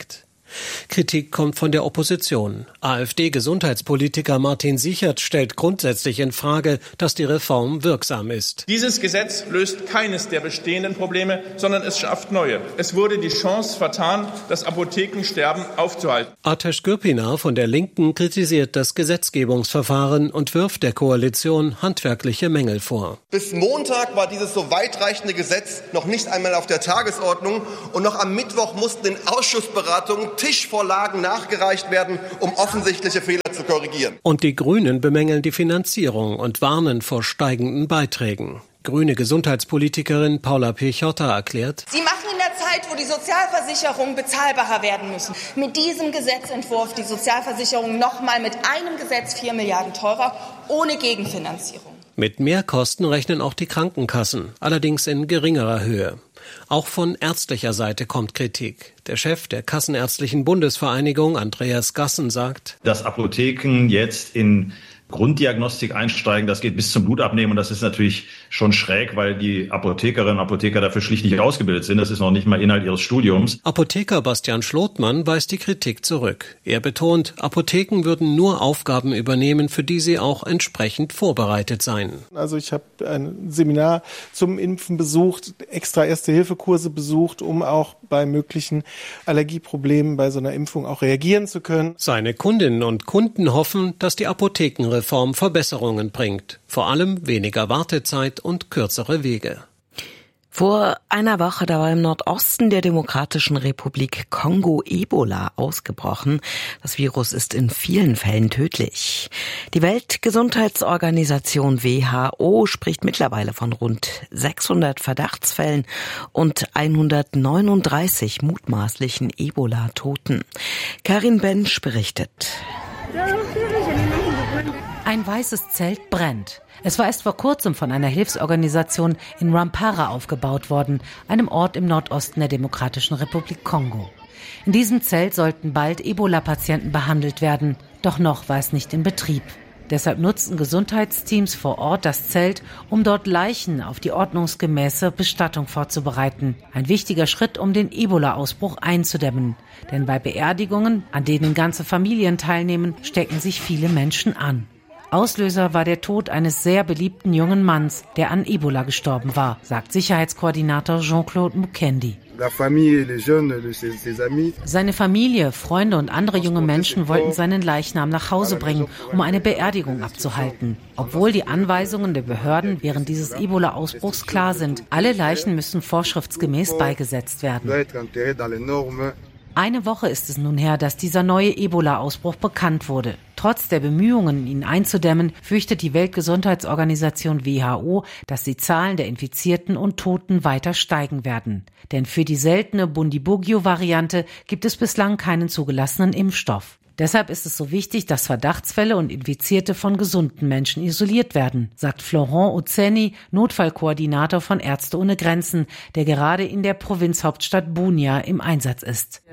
Kritik kommt von der Opposition. AfD-Gesundheitspolitiker Martin Sichert stellt grundsätzlich in Frage, dass die Reform wirksam ist. Dieses Gesetz löst keines der bestehenden Probleme, sondern es schafft neue. Es wurde die Chance vertan, das Apothekensterben aufzuhalten. Ateş Gürpınar von der Linken kritisiert das Gesetzgebungsverfahren und wirft der Koalition handwerkliche Mängel vor. Bis Montag war dieses so weitreichende Gesetz noch nicht einmal auf der Tagesordnung und noch am Mittwoch mussten in Ausschussberatungen Tischvorlagen nachgereicht werden, um offensichtliche Fehler zu korrigieren. Und die Grünen bemängeln die Finanzierung und warnen vor steigenden Beiträgen. Grüne Gesundheitspolitikerin Paula Piechota erklärt: Sie machen in der Zeit, wo die Sozialversicherungen bezahlbarer werden müssen, mit diesem Gesetzentwurf die Sozialversicherungen nochmal mit einem Gesetz vier Milliarden teurer, ohne Gegenfinanzierung. Mit Mehrkosten rechnen auch die Krankenkassen, allerdings in geringerer Höhe. Auch von ärztlicher Seite kommt Kritik. Der Chef der Kassenärztlichen Bundesvereinigung, Andreas Gassen, sagt: Dass Apotheken jetzt in Grunddiagnostik einsteigen, das geht bis zum Blutabnehmen und das ist natürlich schon schräg, weil die Apothekerinnen und Apotheker dafür schlicht nicht ausgebildet sind. Das ist noch nicht mal Inhalt ihres Studiums. Apotheker Bastian Schlotmann weist die Kritik zurück. Er betont, Apotheken würden nur Aufgaben übernehmen, für die sie auch entsprechend vorbereitet seien. Also ich habe ein Seminar zum Impfen besucht, extra Erste-Hilfe-Kurse besucht, um auch bei möglichen Allergieproblemen bei so einer Impfung auch reagieren zu können. Seine Kundinnen und Kunden hoffen, dass die Apothekenreform Reform Verbesserungen bringt, vor allem weniger Wartezeit und kürzere Wege. Vor einer Woche, da war im Nordosten der Demokratischen Republik Kongo Ebola ausgebrochen. Das Virus ist in vielen Fällen tödlich. Die Weltgesundheitsorganisation W H O spricht mittlerweile von rund sechshundert Verdachtsfällen und hundertneununddreißig mutmaßlichen Ebola-Toten. Karin Bensch berichtet. Ein weißes Zelt brennt. Es war erst vor kurzem von einer Hilfsorganisation in Rwampara aufgebaut worden, einem Ort im Nordosten der Demokratischen Republik Kongo. In diesem Zelt sollten bald Ebola-Patienten behandelt werden, doch noch war es nicht in Betrieb. Deshalb nutzten Gesundheitsteams vor Ort das Zelt, um dort Leichen auf die ordnungsgemäße Bestattung vorzubereiten. Ein wichtiger Schritt, um den Ebola-Ausbruch einzudämmen. Denn bei Beerdigungen, an denen ganze Familien teilnehmen, stecken sich viele Menschen an. Auslöser war der Tod eines sehr beliebten jungen Manns, der an Ebola gestorben war, sagt Sicherheitskoordinator Jean-Claude Mukendi. Seine Familie, Freunde und andere junge Menschen wollten seinen Leichnam nach Hause bringen, um eine Beerdigung abzuhalten. Obwohl die Anweisungen der Behörden während dieses Ebola-Ausbruchs klar sind, alle Leichen müssen vorschriftsgemäß beigesetzt werden. Eine Woche ist es nun her, dass dieser neue Ebola-Ausbruch bekannt wurde. Trotz der Bemühungen, ihn einzudämmen, fürchtet die Weltgesundheitsorganisation W H O, dass die Zahlen der Infizierten und Toten weiter steigen werden. Denn für die seltene Bundibugyo-Variante gibt es bislang keinen zugelassenen Impfstoff. Deshalb ist es so wichtig, dass Verdachtsfälle und Infizierte von gesunden Menschen isoliert werden, sagt Florent Ozzeni, Notfallkoordinator von Ärzte ohne Grenzen, der gerade in der Provinzhauptstadt Bunia im Einsatz ist.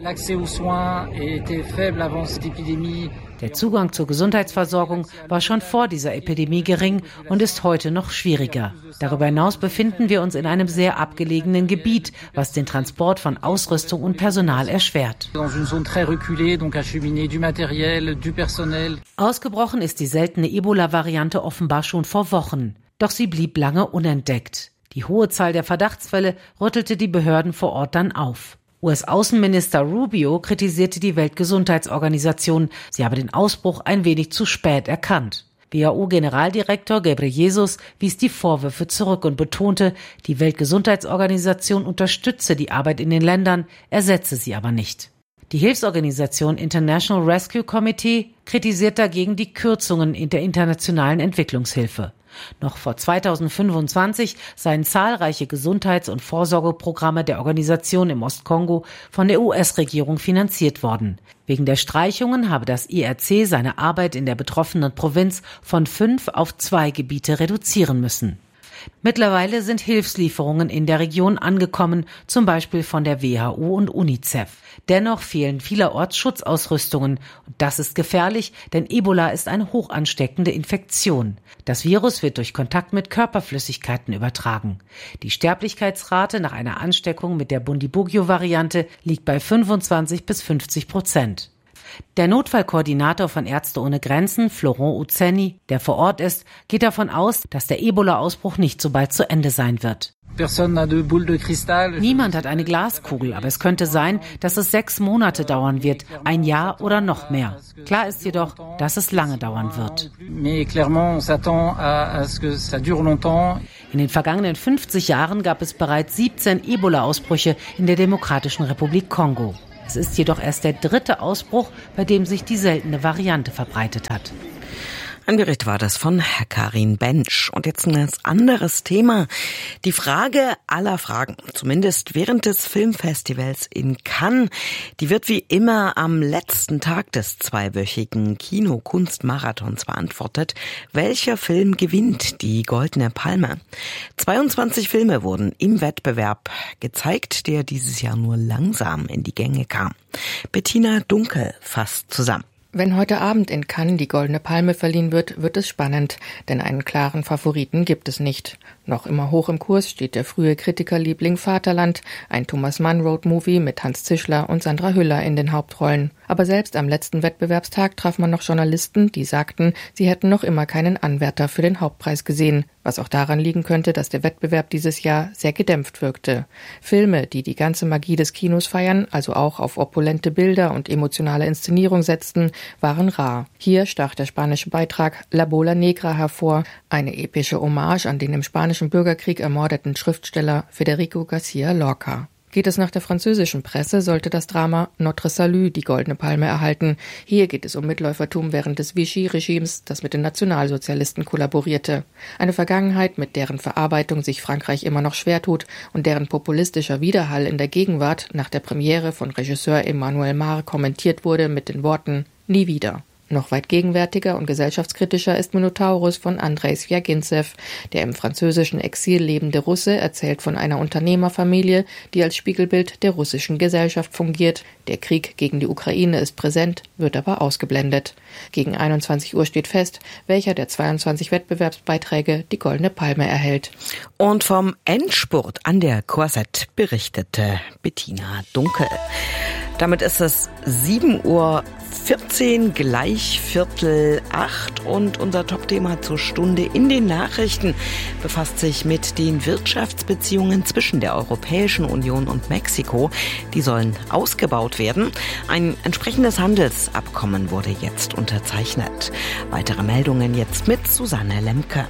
Der Zugang zur Gesundheitsversorgung war schon vor dieser Epidemie gering und ist heute noch schwieriger. Darüber hinaus befinden wir uns in einem sehr abgelegenen Gebiet, was den Transport von Ausrüstung und Personal erschwert. Ausgebrochen ist die seltene Ebola-Variante offenbar schon vor Wochen. Doch sie blieb lange unentdeckt. Die hohe Zahl der Verdachtsfälle rüttelte die Behörden vor Ort dann auf. U S-Außenminister Rubio kritisierte die Weltgesundheitsorganisation. Sie habe den Ausbruch ein wenig zu spät erkannt. W H O-Generaldirektor Ghebreyesus wies die Vorwürfe zurück und betonte, die Weltgesundheitsorganisation unterstütze die Arbeit in den Ländern, ersetze sie aber nicht. Die Hilfsorganisation International Rescue Committee kritisiert dagegen die Kürzungen in der internationalen Entwicklungshilfe. Noch vor zweitausendfünfundzwanzig seien zahlreiche Gesundheits- und Vorsorgeprogramme der Organisation im Ostkongo von der U S-Regierung finanziert worden. Wegen der Streichungen habe das I R C seine Arbeit in der betroffenen Provinz von fünf auf zwei Gebiete reduzieren müssen. Mittlerweile sind Hilfslieferungen in der Region angekommen, zum Beispiel von der W H O und UNICEF. Dennoch fehlen vielerorts Schutzausrüstungen. Und das ist gefährlich, denn Ebola ist eine hoch ansteckende Infektion. Das Virus wird durch Kontakt mit Körperflüssigkeiten übertragen. Die Sterblichkeitsrate nach einer Ansteckung mit der Bundibugyo-Variante liegt bei fünfundzwanzig bis fünfzig Prozent. Der Notfallkoordinator von Ärzte ohne Grenzen, Florent Uzzeni, der vor Ort ist, geht davon aus, dass der Ebola-Ausbruch nicht so bald zu Ende sein wird. Niemand hat eine Glaskugel, aber es könnte sein, dass es sechs Monate dauern wird, ein Jahr oder noch mehr. Klar ist jedoch, dass es lange dauern wird. In den vergangenen fünfzig Jahren gab es bereits siebzehn Ebola-Ausbrüche in der Demokratischen Republik Kongo. Es ist jedoch erst der dritte Ausbruch, bei dem sich die seltene Variante verbreitet hat. Ein Bericht war das von Karin Bensch. Und jetzt ein ganz anderes Thema. Die Frage aller Fragen, zumindest während des Filmfestivals in Cannes, die wird wie immer am letzten Tag des zweiwöchigen Kino-Kunst-Marathons beantwortet. Welcher Film gewinnt die Goldene Palme? zweiundzwanzig Filme wurden im Wettbewerb gezeigt, der dieses Jahr nur langsam in die Gänge kam. Bettina Dunkel fasst zusammen. Wenn heute Abend in Cannes die Goldene Palme verliehen wird, wird es spannend, denn einen klaren Favoriten gibt es nicht. Noch immer hoch im Kurs steht der frühe Kritikerliebling Vaterland, ein Thomas Mann Road-Movie mit Hans Zischler und Sandra Hüller in den Hauptrollen. Aber selbst am letzten Wettbewerbstag traf man noch Journalisten, die sagten, sie hätten noch immer keinen Anwärter für den Hauptpreis gesehen. Was auch daran liegen könnte, dass der Wettbewerb dieses Jahr sehr gedämpft wirkte. Filme, die die ganze Magie des Kinos feiern, also auch auf opulente Bilder und emotionale Inszenierung setzten, waren rar. Hier stach der spanische Beitrag La Bola Negra hervor, eine epische Hommage an den im spanischen Bürgerkrieg ermordeten Schriftsteller Federico García Lorca. Geht es nach der französischen Presse, sollte das Drama Notre Salut die Goldene Palme erhalten. Hier geht es um Mitläufertum während des Vichy-Regimes, das mit den Nationalsozialisten kollaborierte. Eine Vergangenheit, mit deren Verarbeitung sich Frankreich immer noch schwer tut und deren populistischer Widerhall in der Gegenwart nach der Premiere von Regisseur Emmanuel Mar kommentiert wurde mit den Worten „Nie wieder“. Noch weit gegenwärtiger und gesellschaftskritischer ist Minotaurus von Andrei Swjagintsev. Der im französischen Exil lebende Russe erzählt von einer Unternehmerfamilie, die als Spiegelbild der russischen Gesellschaft fungiert. Der Krieg gegen die Ukraine ist präsent, wird aber ausgeblendet. Gegen einundzwanzig Uhr steht fest, welcher der zweiundzwanzig Wettbewerbsbeiträge die Goldene Palme erhält. Und vom Endspurt an der Korsett berichtete Bettina Dunkel. Damit ist es sieben Uhr vierzehn, gleich Viertel acht, und unser Topthema zur Stunde in den Nachrichten befasst sich mit den Wirtschaftsbeziehungen zwischen der Europäischen Union und Mexiko. Die sollen ausgebaut werden. Ein entsprechendes Handelsabkommen wurde jetzt unterzeichnet. Weitere Meldungen jetzt mit Susanne Lemke.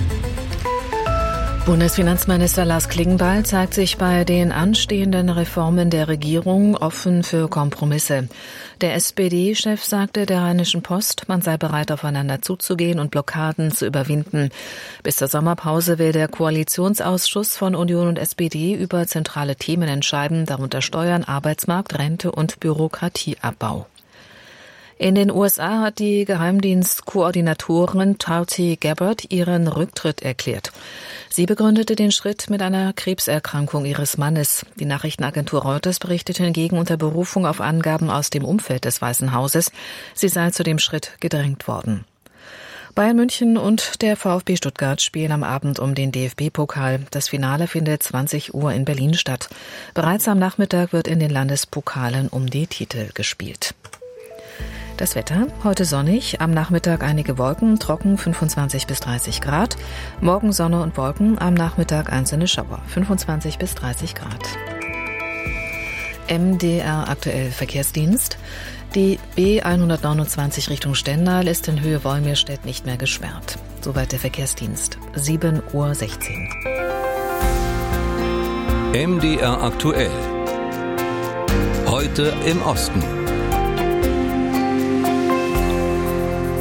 Bundesfinanzminister Lars Klingbeil zeigt sich bei den anstehenden Reformen der Regierung offen für Kompromisse. Der S P D-Chef sagte der Rheinischen Post, man sei bereit, aufeinander zuzugehen und Blockaden zu überwinden. Bis zur Sommerpause will der Koalitionsausschuss von Union und S P D über zentrale Themen entscheiden, darunter Steuern, Arbeitsmarkt, Rente und Bürokratieabbau. In den U S A hat die Geheimdienstkoordinatorin Tulsi Gabbard ihren Rücktritt erklärt. Sie begründete den Schritt mit einer Krebserkrankung ihres Mannes. Die Nachrichtenagentur Reuters berichtete hingegen unter Berufung auf Angaben aus dem Umfeld des Weißen Hauses, sie sei zu dem Schritt gedrängt worden. Bayern München und der VfB Stuttgart spielen am Abend um den D F B-Pokal. Das Finale findet zwanzig Uhr in Berlin statt. Bereits am Nachmittag wird in den Landespokalen um die Titel gespielt. Das Wetter, heute sonnig, am Nachmittag einige Wolken, trocken fünfundzwanzig bis dreißig Grad. Morgen Sonne und Wolken, am Nachmittag einzelne Schauer, fünfundzwanzig bis dreißig Grad. M D R aktuell Verkehrsdienst. Die B hundertneunundzwanzig Richtung Stendal ist in Höhe Wolmirstedt nicht mehr gesperrt. Soweit der Verkehrsdienst. sieben Uhr sechzehn. M D R aktuell. Heute im Osten.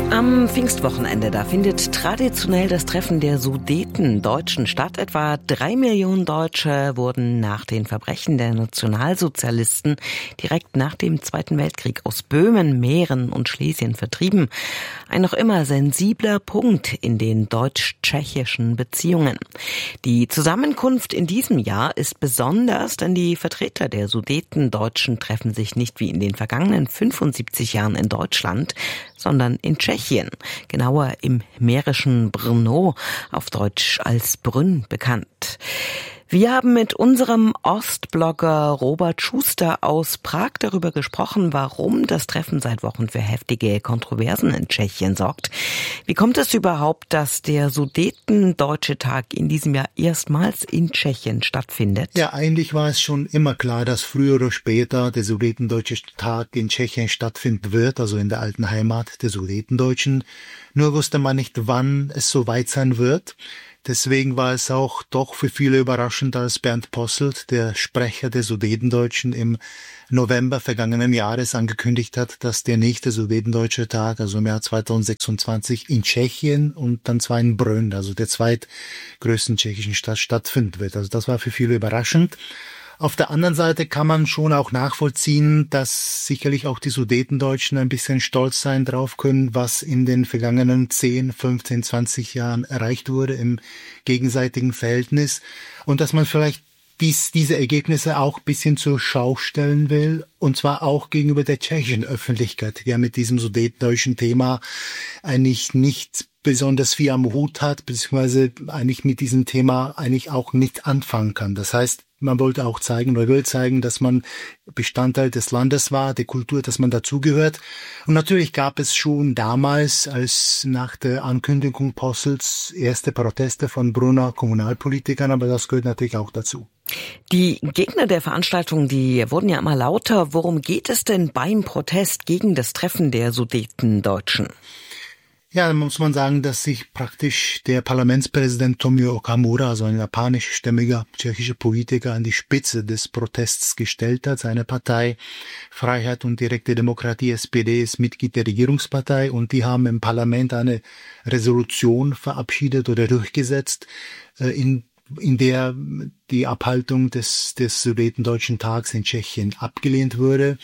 Am Pfingstwochenende, da findet traditionell das Treffen der Sudetendeutschen statt. Etwa drei Millionen Deutsche wurden nach den Verbrechen der Nationalsozialisten direkt nach dem Zweiten Weltkrieg aus Böhmen, Mähren und Schlesien vertrieben. Ein noch immer sensibler Punkt in den deutsch-tschechischen Beziehungen. Die Zusammenkunft in diesem Jahr ist besonders, denn die Vertreter der Sudetendeutschen treffen sich nicht wie in den vergangenen fünfundsiebzig Jahren in Deutschland, sondern in Tschechien, genauer im mährischen Brno, auf Deutsch als Brünn bekannt. Wir haben mit unserem Ostblogger Robert Schuster aus Prag darüber gesprochen, warum das Treffen seit Wochen für heftige Kontroversen in Tschechien sorgt. Wie kommt es überhaupt, dass der Sudetendeutsche Tag in diesem Jahr erstmals in Tschechien stattfindet? Ja, eigentlich war es schon immer klar, dass früher oder später der Sudetendeutsche Tag in Tschechien stattfinden wird, also in der alten Heimat der Sudetendeutschen. Nur wusste man nicht, wann es soweit sein wird. Deswegen war es auch doch für viele überraschend, als Bernd Posselt, der Sprecher der Sudetendeutschen, im November vergangenen Jahres angekündigt hat, dass der nächste Sudetendeutsche Tag, also im Jahr zweitausendsechsundzwanzig, in Tschechien und dann zwar in Brünn, also der zweitgrößten tschechischen Stadt, stattfinden wird. Also das war für viele überraschend. Auf der anderen Seite kann man schon auch nachvollziehen, dass sicherlich auch die Sudetendeutschen ein bisschen stolz sein drauf können, was in den vergangenen zehn, fünfzehn, zwanzig Jahren erreicht wurde im gegenseitigen Verhältnis und dass man vielleicht dies, diese Ergebnisse auch ein bisschen zur Schau stellen will, und zwar auch gegenüber der tschechischen Öffentlichkeit, die ja mit diesem sudetendeutschen Thema eigentlich nicht besonders viel am Hut hat, beziehungsweise eigentlich mit diesem Thema eigentlich auch nicht anfangen kann. Das heißt, man wollte auch zeigen oder will zeigen, dass man Bestandteil des Landes war, der Kultur, dass man dazugehört. Und natürlich gab es schon damals, als nach der Ankündigung Posselts, erste Proteste von Brunner Kommunalpolitikern, aber das gehört natürlich auch dazu. Die Gegner der Veranstaltung, die wurden ja immer lauter. Worum geht es denn beim Protest gegen das Treffen der Sudetendeutschen? Ja, dann muss man sagen, dass sich praktisch der Parlamentspräsident Tomio Okamura, also ein japanischstämmiger tschechischer Politiker, an die Spitze des Protests gestellt hat. Seine Partei Freiheit und direkte Demokratie, S P D, ist Mitglied der Regierungspartei und die haben im Parlament eine Resolution verabschiedet oder durchgesetzt, in in der die Abhaltung des, des Sudetendeutschen Tags in Tschechien abgelehnt wurde.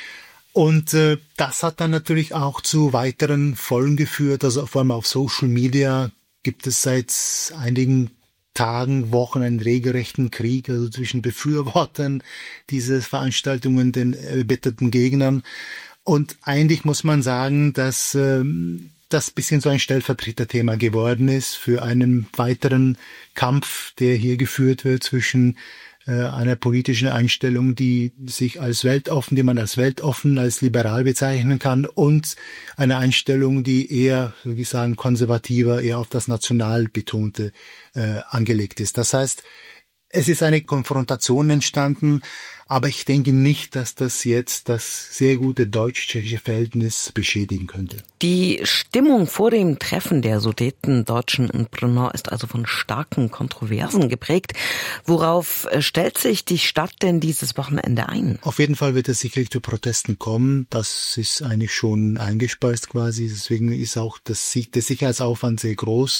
Und äh, das hat dann natürlich auch zu weiteren Folgen geführt. Also vor allem auf Social Media gibt es seit einigen Tagen, Wochen einen regelrechten Krieg, also zwischen Befürwortern dieser Veranstaltungen und den erbitterten Gegnern. Und eigentlich muss man sagen, dass ähm, das bisschen so ein Stellvertreterthema geworden ist für einen weiteren Kampf, der hier geführt wird zwischen äh, einer politischen Einstellung, die sich als weltoffen, die man als weltoffen, als liberal bezeichnen kann, und eine Einstellung, die eher, wie ich sagen, konservativer, eher auf das National betonte äh, angelegt ist. Das heißt, es ist eine Konfrontation entstanden, aber ich denke nicht, dass das jetzt das sehr gute deutsch-tschechische Verhältnis beschädigen könnte. Die Stimmung vor dem Treffen der Sudetendeutschen in Brno ist also von starken Kontroversen geprägt. Worauf stellt sich die Stadt denn dieses Wochenende ein? Auf jeden Fall wird es sicherlich zu Protesten kommen. Das ist eigentlich schon eingespeist quasi. Deswegen ist auch das, der Sicherheitsaufwand sehr groß.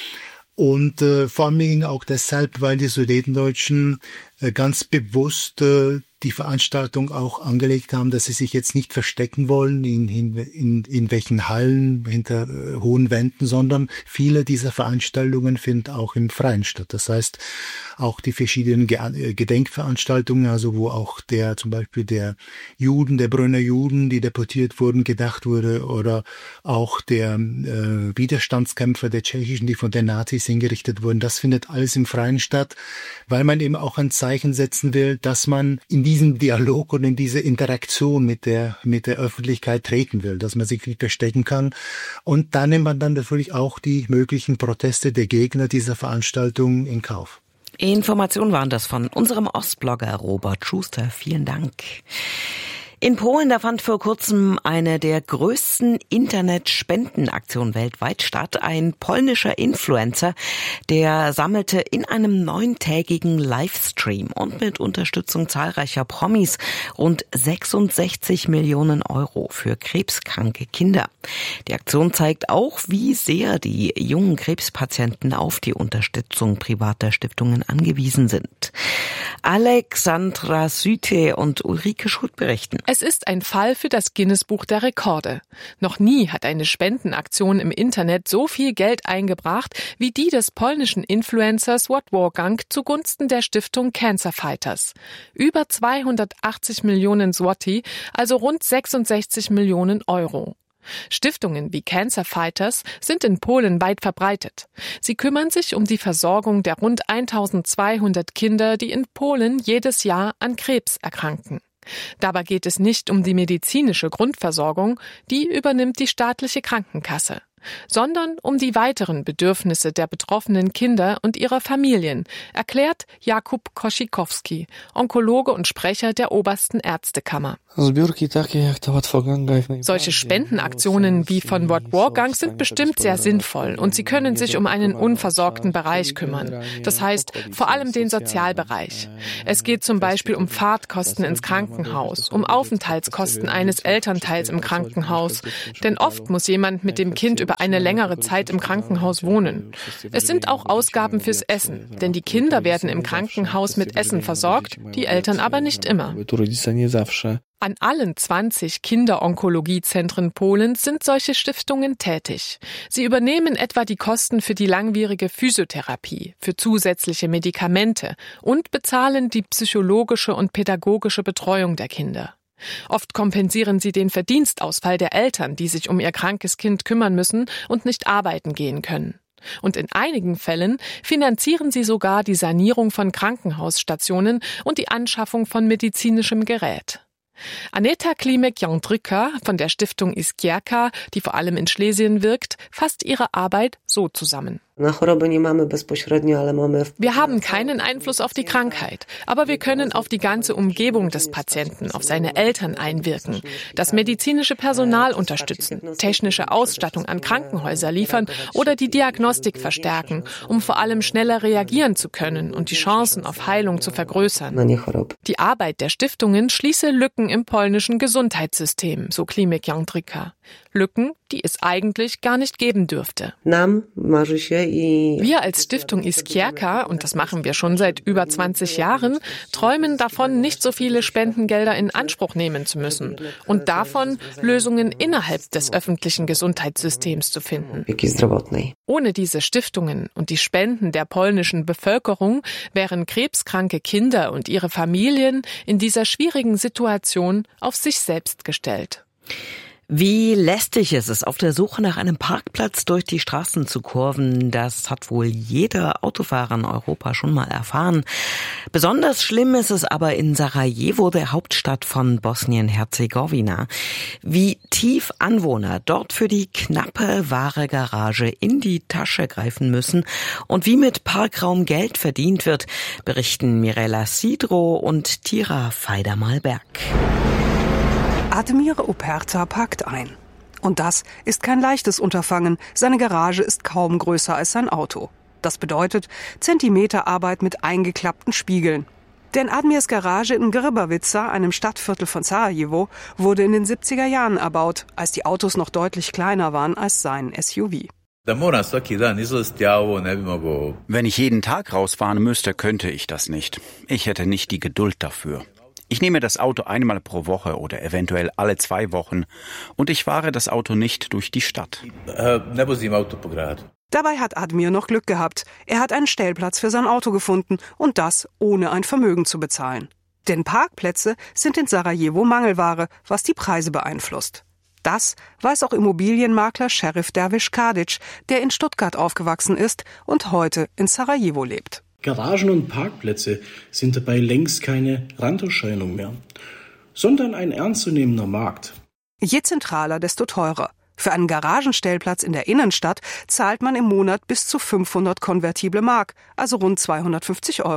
Und äh, vor allem auch deshalb, weil die Sudetendeutschen äh, ganz bewusst äh, die Veranstaltung auch angelegt haben, dass sie sich jetzt nicht verstecken wollen in, in, in welchen Hallen hinter äh, hohen Wänden, sondern viele dieser Veranstaltungen finden auch im Freien statt. Das heißt, auch die verschiedenen Ge- Gedenkveranstaltungen, also wo auch der zum Beispiel der Juden, der Brünner Juden, die deportiert wurden, gedacht wurde, oder auch der äh, Widerstandskämpfer der Tschechischen, die von den Nazis hingerichtet wurden, das findet alles im Freien statt, weil man eben auch ein Zeichen setzen will, dass man in diesen Dialog und in diese Interaktion mit der mit der Öffentlichkeit treten will, dass man sich nicht verstecken kann. Und dann nimmt man dann natürlich auch die möglichen Proteste der Gegner dieser Veranstaltung in Kauf. Informationen waren das von unserem Ostblogger Robert Schuster. Vielen Dank. In Polen, da fand vor kurzem eine der größten Internetspendenaktionen weltweit statt. Ein polnischer Influencer, der sammelte in einem neuntägigen Livestream und mit Unterstützung zahlreicher Promis rund sechsundsechzig Millionen Euro für krebskranke Kinder. Die Aktion zeigt auch, wie sehr die jungen Krebspatienten auf die Unterstützung privater Stiftungen angewiesen sind. Alexandra Süte und Ulrike Schut berichten. Es ist ein Fall für das Guinness-Buch der Rekorde. Noch nie hat eine Spendenaktion im Internet so viel Geld eingebracht wie die des polnischen Influencers Wolfgang zugunsten der Stiftung Cancer Fighters. Über zweihundertachtzig Millionen Zloty, also rund sechsundsechzig Millionen Euro. Stiftungen wie Cancer Fighters sind in Polen weit verbreitet. Sie kümmern sich um die Versorgung der rund eintausendzweihundert Kinder, die in Polen jedes Jahr an Krebs erkranken. Dabei geht es nicht um die medizinische Grundversorgung, die übernimmt die staatliche Krankenkasse, sondern um die weiteren Bedürfnisse der betroffenen Kinder und ihrer Familien, erklärt Jakub Kosikowski, Onkologe und Sprecher der Obersten Ärztekammer. Solche Spendenaktionen wie von Wolfgang sind bestimmt sehr sinnvoll und sie können sich um einen unversorgten Bereich kümmern. Das heißt, vor allem den Sozialbereich. Es geht zum Beispiel um Fahrtkosten ins Krankenhaus, um Aufenthaltskosten eines Elternteils im Krankenhaus. Denn oft muss jemand mit dem Kind über eine längere Zeit im Krankenhaus wohnen. Es sind auch Ausgaben fürs Essen, denn die Kinder werden im Krankenhaus mit Essen versorgt, die Eltern aber nicht immer. An allen zwanzig Kinderonkologiezentren Polens sind solche Stiftungen tätig. Sie übernehmen etwa die Kosten für die langwierige Physiotherapie, für zusätzliche Medikamente und bezahlen die psychologische und pädagogische Betreuung der Kinder. Oft kompensieren sie den Verdienstausfall der Eltern, die sich um ihr krankes Kind kümmern müssen und nicht arbeiten gehen können. Und in einigen Fällen finanzieren sie sogar die Sanierung von Krankenhausstationen und die Anschaffung von medizinischem Gerät. Aneta Klimek-Jandryka von der Stiftung Iskierka, die vor allem in Schlesien wirkt, fasst ihre Arbeit so zusammen. Wir haben keinen Einfluss auf die Krankheit, aber wir können auf die ganze Umgebung des Patienten, auf seine Eltern einwirken, das medizinische Personal unterstützen, technische Ausstattung an Krankenhäuser liefern oder die Diagnostik verstärken, um vor allem schneller reagieren zu können und die Chancen auf Heilung zu vergrößern. Die Arbeit der Stiftungen schließe Lücken im polnischen Gesundheitssystem, so Klimek-Jandryka. Lücken, die es eigentlich gar nicht geben dürfte. Wir als Stiftung Iskierka, und das machen wir schon seit über zwanzig Jahren, träumen davon, nicht so viele Spendengelder in Anspruch nehmen zu müssen und davon, Lösungen innerhalb des öffentlichen Gesundheitssystems zu finden. Ohne diese Stiftungen und die Spenden der polnischen Bevölkerung wären krebskranke Kinder und ihre Familien in dieser schwierigen Situation auf sich selbst gestellt. Wie lästig ist es, auf der Suche nach einem Parkplatz durch die Straßen zu kurven. Das hat wohl jeder Autofahrer in Europa schon mal erfahren. Besonders schlimm ist es aber in Sarajevo, der Hauptstadt von Bosnien-Herzegowina. Wie tief Anwohner dort für die knappe wahre Garage in die Tasche greifen müssen und wie mit Parkraum Geld verdient wird, berichten Mirela Sidro und Tira Feidermalberg. Admir Operta parkt ein. Und das ist kein leichtes Unterfangen. Seine Garage ist kaum größer als sein Auto. Das bedeutet Zentimeterarbeit mit eingeklappten Spiegeln. Denn Admirs Garage in Grbavica, einem Stadtviertel von Sarajevo, wurde in den siebziger Jahren erbaut, als die Autos noch deutlich kleiner waren als sein S U V. Wenn ich jeden Tag rausfahren müsste, könnte ich das nicht. Ich hätte nicht die Geduld dafür. Ich nehme das Auto einmal pro Woche oder eventuell alle zwei Wochen und ich fahre das Auto nicht durch die Stadt. Dabei hat Admir noch Glück gehabt. Er hat einen Stellplatz für sein Auto gefunden und das ohne ein Vermögen zu bezahlen. Denn Parkplätze sind in Sarajevo Mangelware, was die Preise beeinflusst. Das weiß auch Immobilienmakler Sheriff Dervish Kadic, der in Stuttgart aufgewachsen ist und heute in Sarajevo lebt. Garagen und Parkplätze sind dabei längst keine Randerscheinung mehr, sondern ein ernstzunehmender Markt. Je zentraler, desto teurer. Für einen Garagenstellplatz in der Innenstadt zahlt man im Monat bis zu fünfhundert konvertible Mark, also rund zweihundertfünfzig Euro.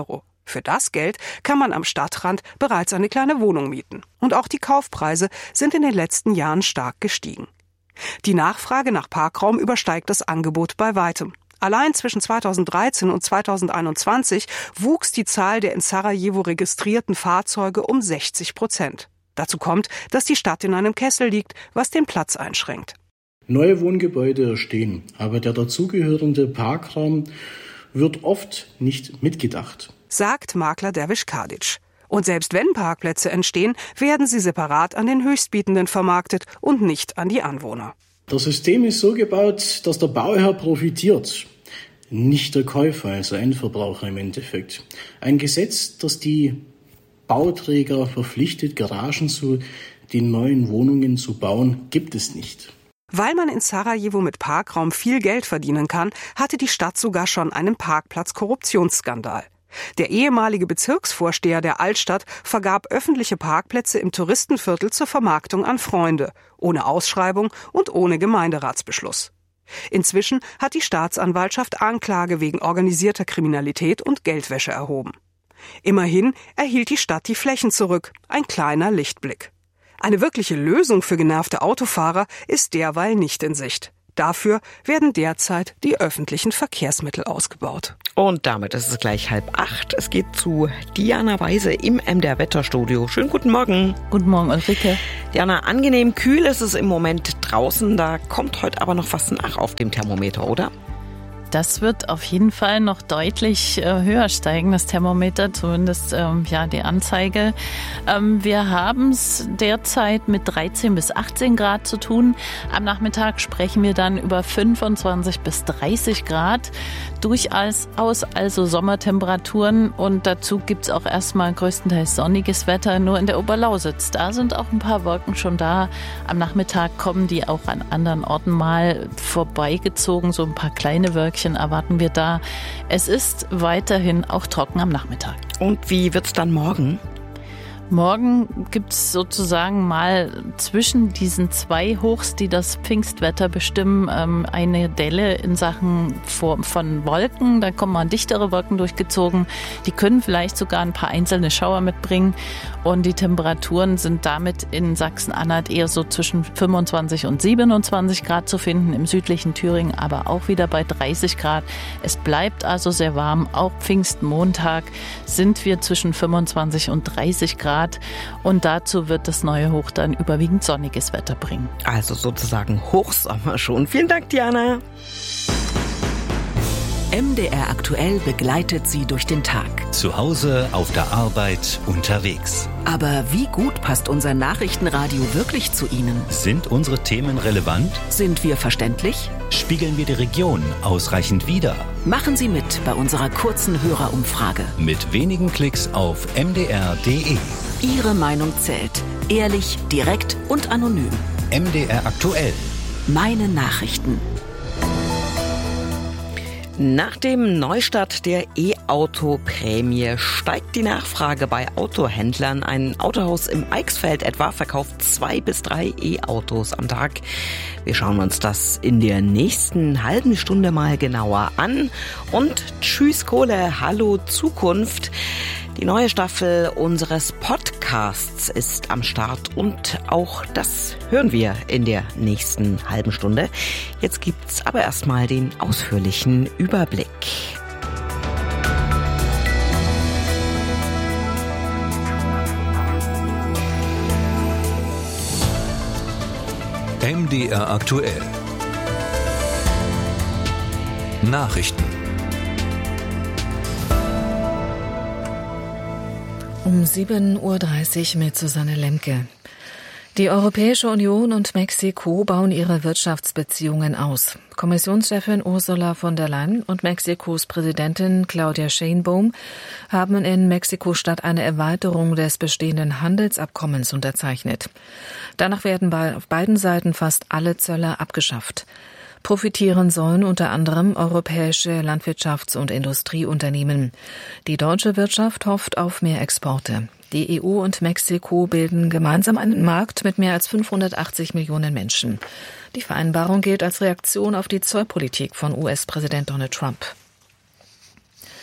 Für das Geld kann man am Stadtrand bereits eine kleine Wohnung mieten. Und auch die Kaufpreise sind in den letzten Jahren stark gestiegen. Die Nachfrage nach Parkraum übersteigt das Angebot bei weitem. Allein zwischen zweitausenddreizehn und zweitausendeinundzwanzig wuchs die Zahl der in Sarajevo registrierten Fahrzeuge um sechzig Prozent. Dazu kommt, dass die Stadt in einem Kessel liegt, was den Platz einschränkt. Neue Wohngebäude entstehen, aber der dazugehörende Parkraum wird oft nicht mitgedacht, sagt Makler Derviş Kadic. Und selbst wenn Parkplätze entstehen, werden sie separat an den Höchstbietenden vermarktet und nicht an die Anwohner. Das System ist so gebaut, dass der Bauherr profitiert, nicht der Käufer, also Endverbraucher im Endeffekt. Ein Gesetz, das die Bauträger verpflichtet, Garagen zu den neuen Wohnungen zu bauen, gibt es nicht. Weil man in Sarajevo mit Parkraum viel Geld verdienen kann, hatte die Stadt sogar schon einen Parkplatz-Korruptionsskandal. Der ehemalige Bezirksvorsteher der Altstadt vergab öffentliche Parkplätze im Touristenviertel zur Vermarktung an Freunde, ohne Ausschreibung und ohne Gemeinderatsbeschluss. Inzwischen hat die Staatsanwaltschaft Anklage wegen organisierter Kriminalität und Geldwäsche erhoben. Immerhin erhielt die Stadt die Flächen zurück, ein kleiner Lichtblick. Eine wirkliche Lösung für genervte Autofahrer ist derweil nicht in Sicht. Dafür werden derzeit die öffentlichen Verkehrsmittel ausgebaut. Und damit ist es gleich halb acht. Es geht zu Diana Weise im M D R-Wetterstudio. Schönen guten Morgen. Guten Morgen, Ulrike. Diana, angenehm kühl ist es im Moment draußen. Da kommt heute aber noch was nach auf dem Thermometer, oder? Das wird auf jeden Fall noch deutlich äh, höher steigen, das Thermometer, zumindest ähm, ja die Anzeige. Ähm, wir haben es derzeit mit dreizehn bis achtzehn Grad zu tun. Am Nachmittag sprechen wir dann über fünfundzwanzig bis dreißig Grad. Durchaus aus, also Sommertemperaturen. Und dazu gibt es auch erstmal größtenteils sonniges Wetter, nur in der Oberlausitz. Da sind auch ein paar Wolken schon da. Am Nachmittag kommen die auch an anderen Orten mal vorbeigezogen, so ein paar kleine Wölkchen erwarten wir da. Es ist weiterhin auch trocken am Nachmittag. Und wie wird's dann morgen? Morgen gibt es sozusagen mal zwischen diesen zwei Hochs, die das Pfingstwetter bestimmen, eine Delle in Sachen von Wolken. Da kommen mal dichtere Wolken durchgezogen. Die können vielleicht sogar ein paar einzelne Schauer mitbringen. Und die Temperaturen sind damit in Sachsen-Anhalt eher so zwischen fünfundzwanzig und siebenundzwanzig Grad zu finden. Im südlichen Thüringen aber auch wieder bei dreißig Grad. Es bleibt also sehr warm. Auch Pfingstmontag sind wir zwischen fünfundzwanzig und dreißig Grad. Und dazu wird das neue Hoch dann überwiegend sonniges Wetter bringen. Also sozusagen Hochsommer schon. Vielen Dank, Diana. M D R aktuell begleitet Sie durch den Tag. Zu Hause, auf der Arbeit, unterwegs. Aber wie gut passt unser Nachrichtenradio wirklich zu Ihnen? Sind unsere Themen relevant? Sind wir verständlich? Spiegeln wir die Region ausreichend wider? Machen Sie mit bei unserer kurzen Hörerumfrage. Mit wenigen Klicks auf m d r punkt d e. Ihre Meinung zählt. Ehrlich, direkt und anonym. M D R aktuell. Meine Nachrichten. Nach dem Neustart der E-Auto-Prämie steigt die Nachfrage bei Autohändlern. Ein Autohaus im Eichsfeld etwa verkauft zwei bis drei E-Autos am Tag. Wir schauen uns das in der nächsten halben Stunde mal genauer an. Und tschüss Kohle, hallo Zukunft. Die neue Staffel unseres Podcasts ist am Start und auch das hören wir in der nächsten halben Stunde. Jetzt gibt's aber erstmal den ausführlichen Überblick. M D R aktuell. Nachrichten. Um sieben Uhr dreißig mit Susanne Lemke. Die Europäische Union und Mexiko bauen ihre Wirtschaftsbeziehungen aus. Kommissionschefin Ursula von der Leyen und Mexikos Präsidentin Claudia Sheinbaum haben in Mexiko-Stadt eine Erweiterung des bestehenden Handelsabkommens unterzeichnet. Danach werden bei, auf beiden Seiten fast alle Zölle abgeschafft. Profitieren sollen unter anderem europäische Landwirtschafts- und Industrieunternehmen. Die deutsche Wirtschaft hofft auf mehr Exporte. Die E U und Mexiko bilden gemeinsam einen Markt mit mehr als fünfhundertachtzig Millionen Menschen. Die Vereinbarung gilt als Reaktion auf die Zollpolitik von U S-Präsident Donald Trump.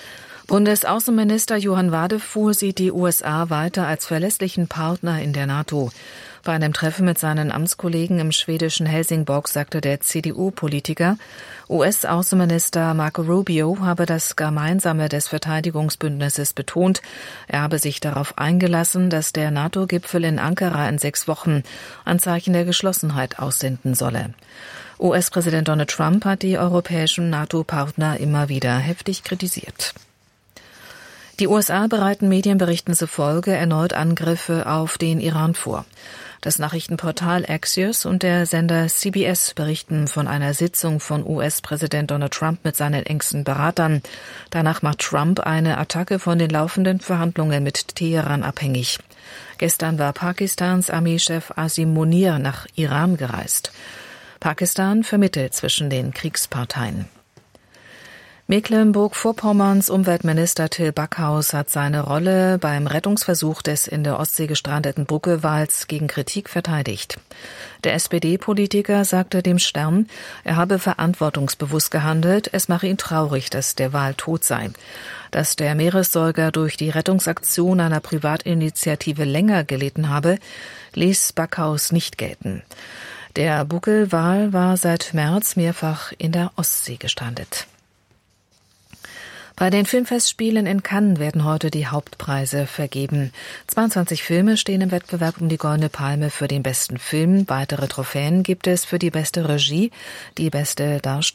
Bundesaußenminister Johann Wadefuhl sieht die U S A weiter als verlässlichen Partner in der NATO. Bei einem Treffen mit seinen Amtskollegen im schwedischen Helsingborg sagte der C D U-Politiker, U S-Außenminister Marco Rubio habe das Gemeinsame des Verteidigungsbündnisses betont. Er habe sich darauf eingelassen, dass der NATO-Gipfel in Ankara in sechs Wochen ein Zeichen der Geschlossenheit aussenden solle. U S-Präsident Donald Trump hat die europäischen NATO-Partner immer wieder heftig kritisiert. Die U S A bereiten Medienberichten zufolge erneut Angriffe auf den Iran vor. Das Nachrichtenportal Axios und der Sender C B S berichten von einer Sitzung von U S-Präsident Donald Trump mit seinen engsten Beratern. Danach macht Trump eine Attacke von den laufenden Verhandlungen mit Teheran abhängig. Gestern war Pakistans Armeechef Asim Munir nach Iran gereist. Pakistan vermittelt zwischen den Kriegsparteien. Mecklenburg-Vorpommerns Umweltminister Till Backhaus hat seine Rolle beim Rettungsversuch des in der Ostsee gestrandeten Buckelwals gegen Kritik verteidigt. Der S P D-Politiker sagte dem Stern, er habe verantwortungsbewusst gehandelt, es mache ihn traurig, dass der Wal tot sei. Dass der Meeressäuger durch die Rettungsaktion einer Privatinitiative länger gelitten habe, ließ Backhaus nicht gelten. Der Buckelwal war seit März mehrfach in der Ostsee gestrandet. Bei den Filmfestspielen in Cannes werden heute die Hauptpreise vergeben. zweiundzwanzig Filme stehen im Wettbewerb um die Goldene Palme für den besten Film. Weitere Trophäen gibt es für die beste Regie, die beste Darstellung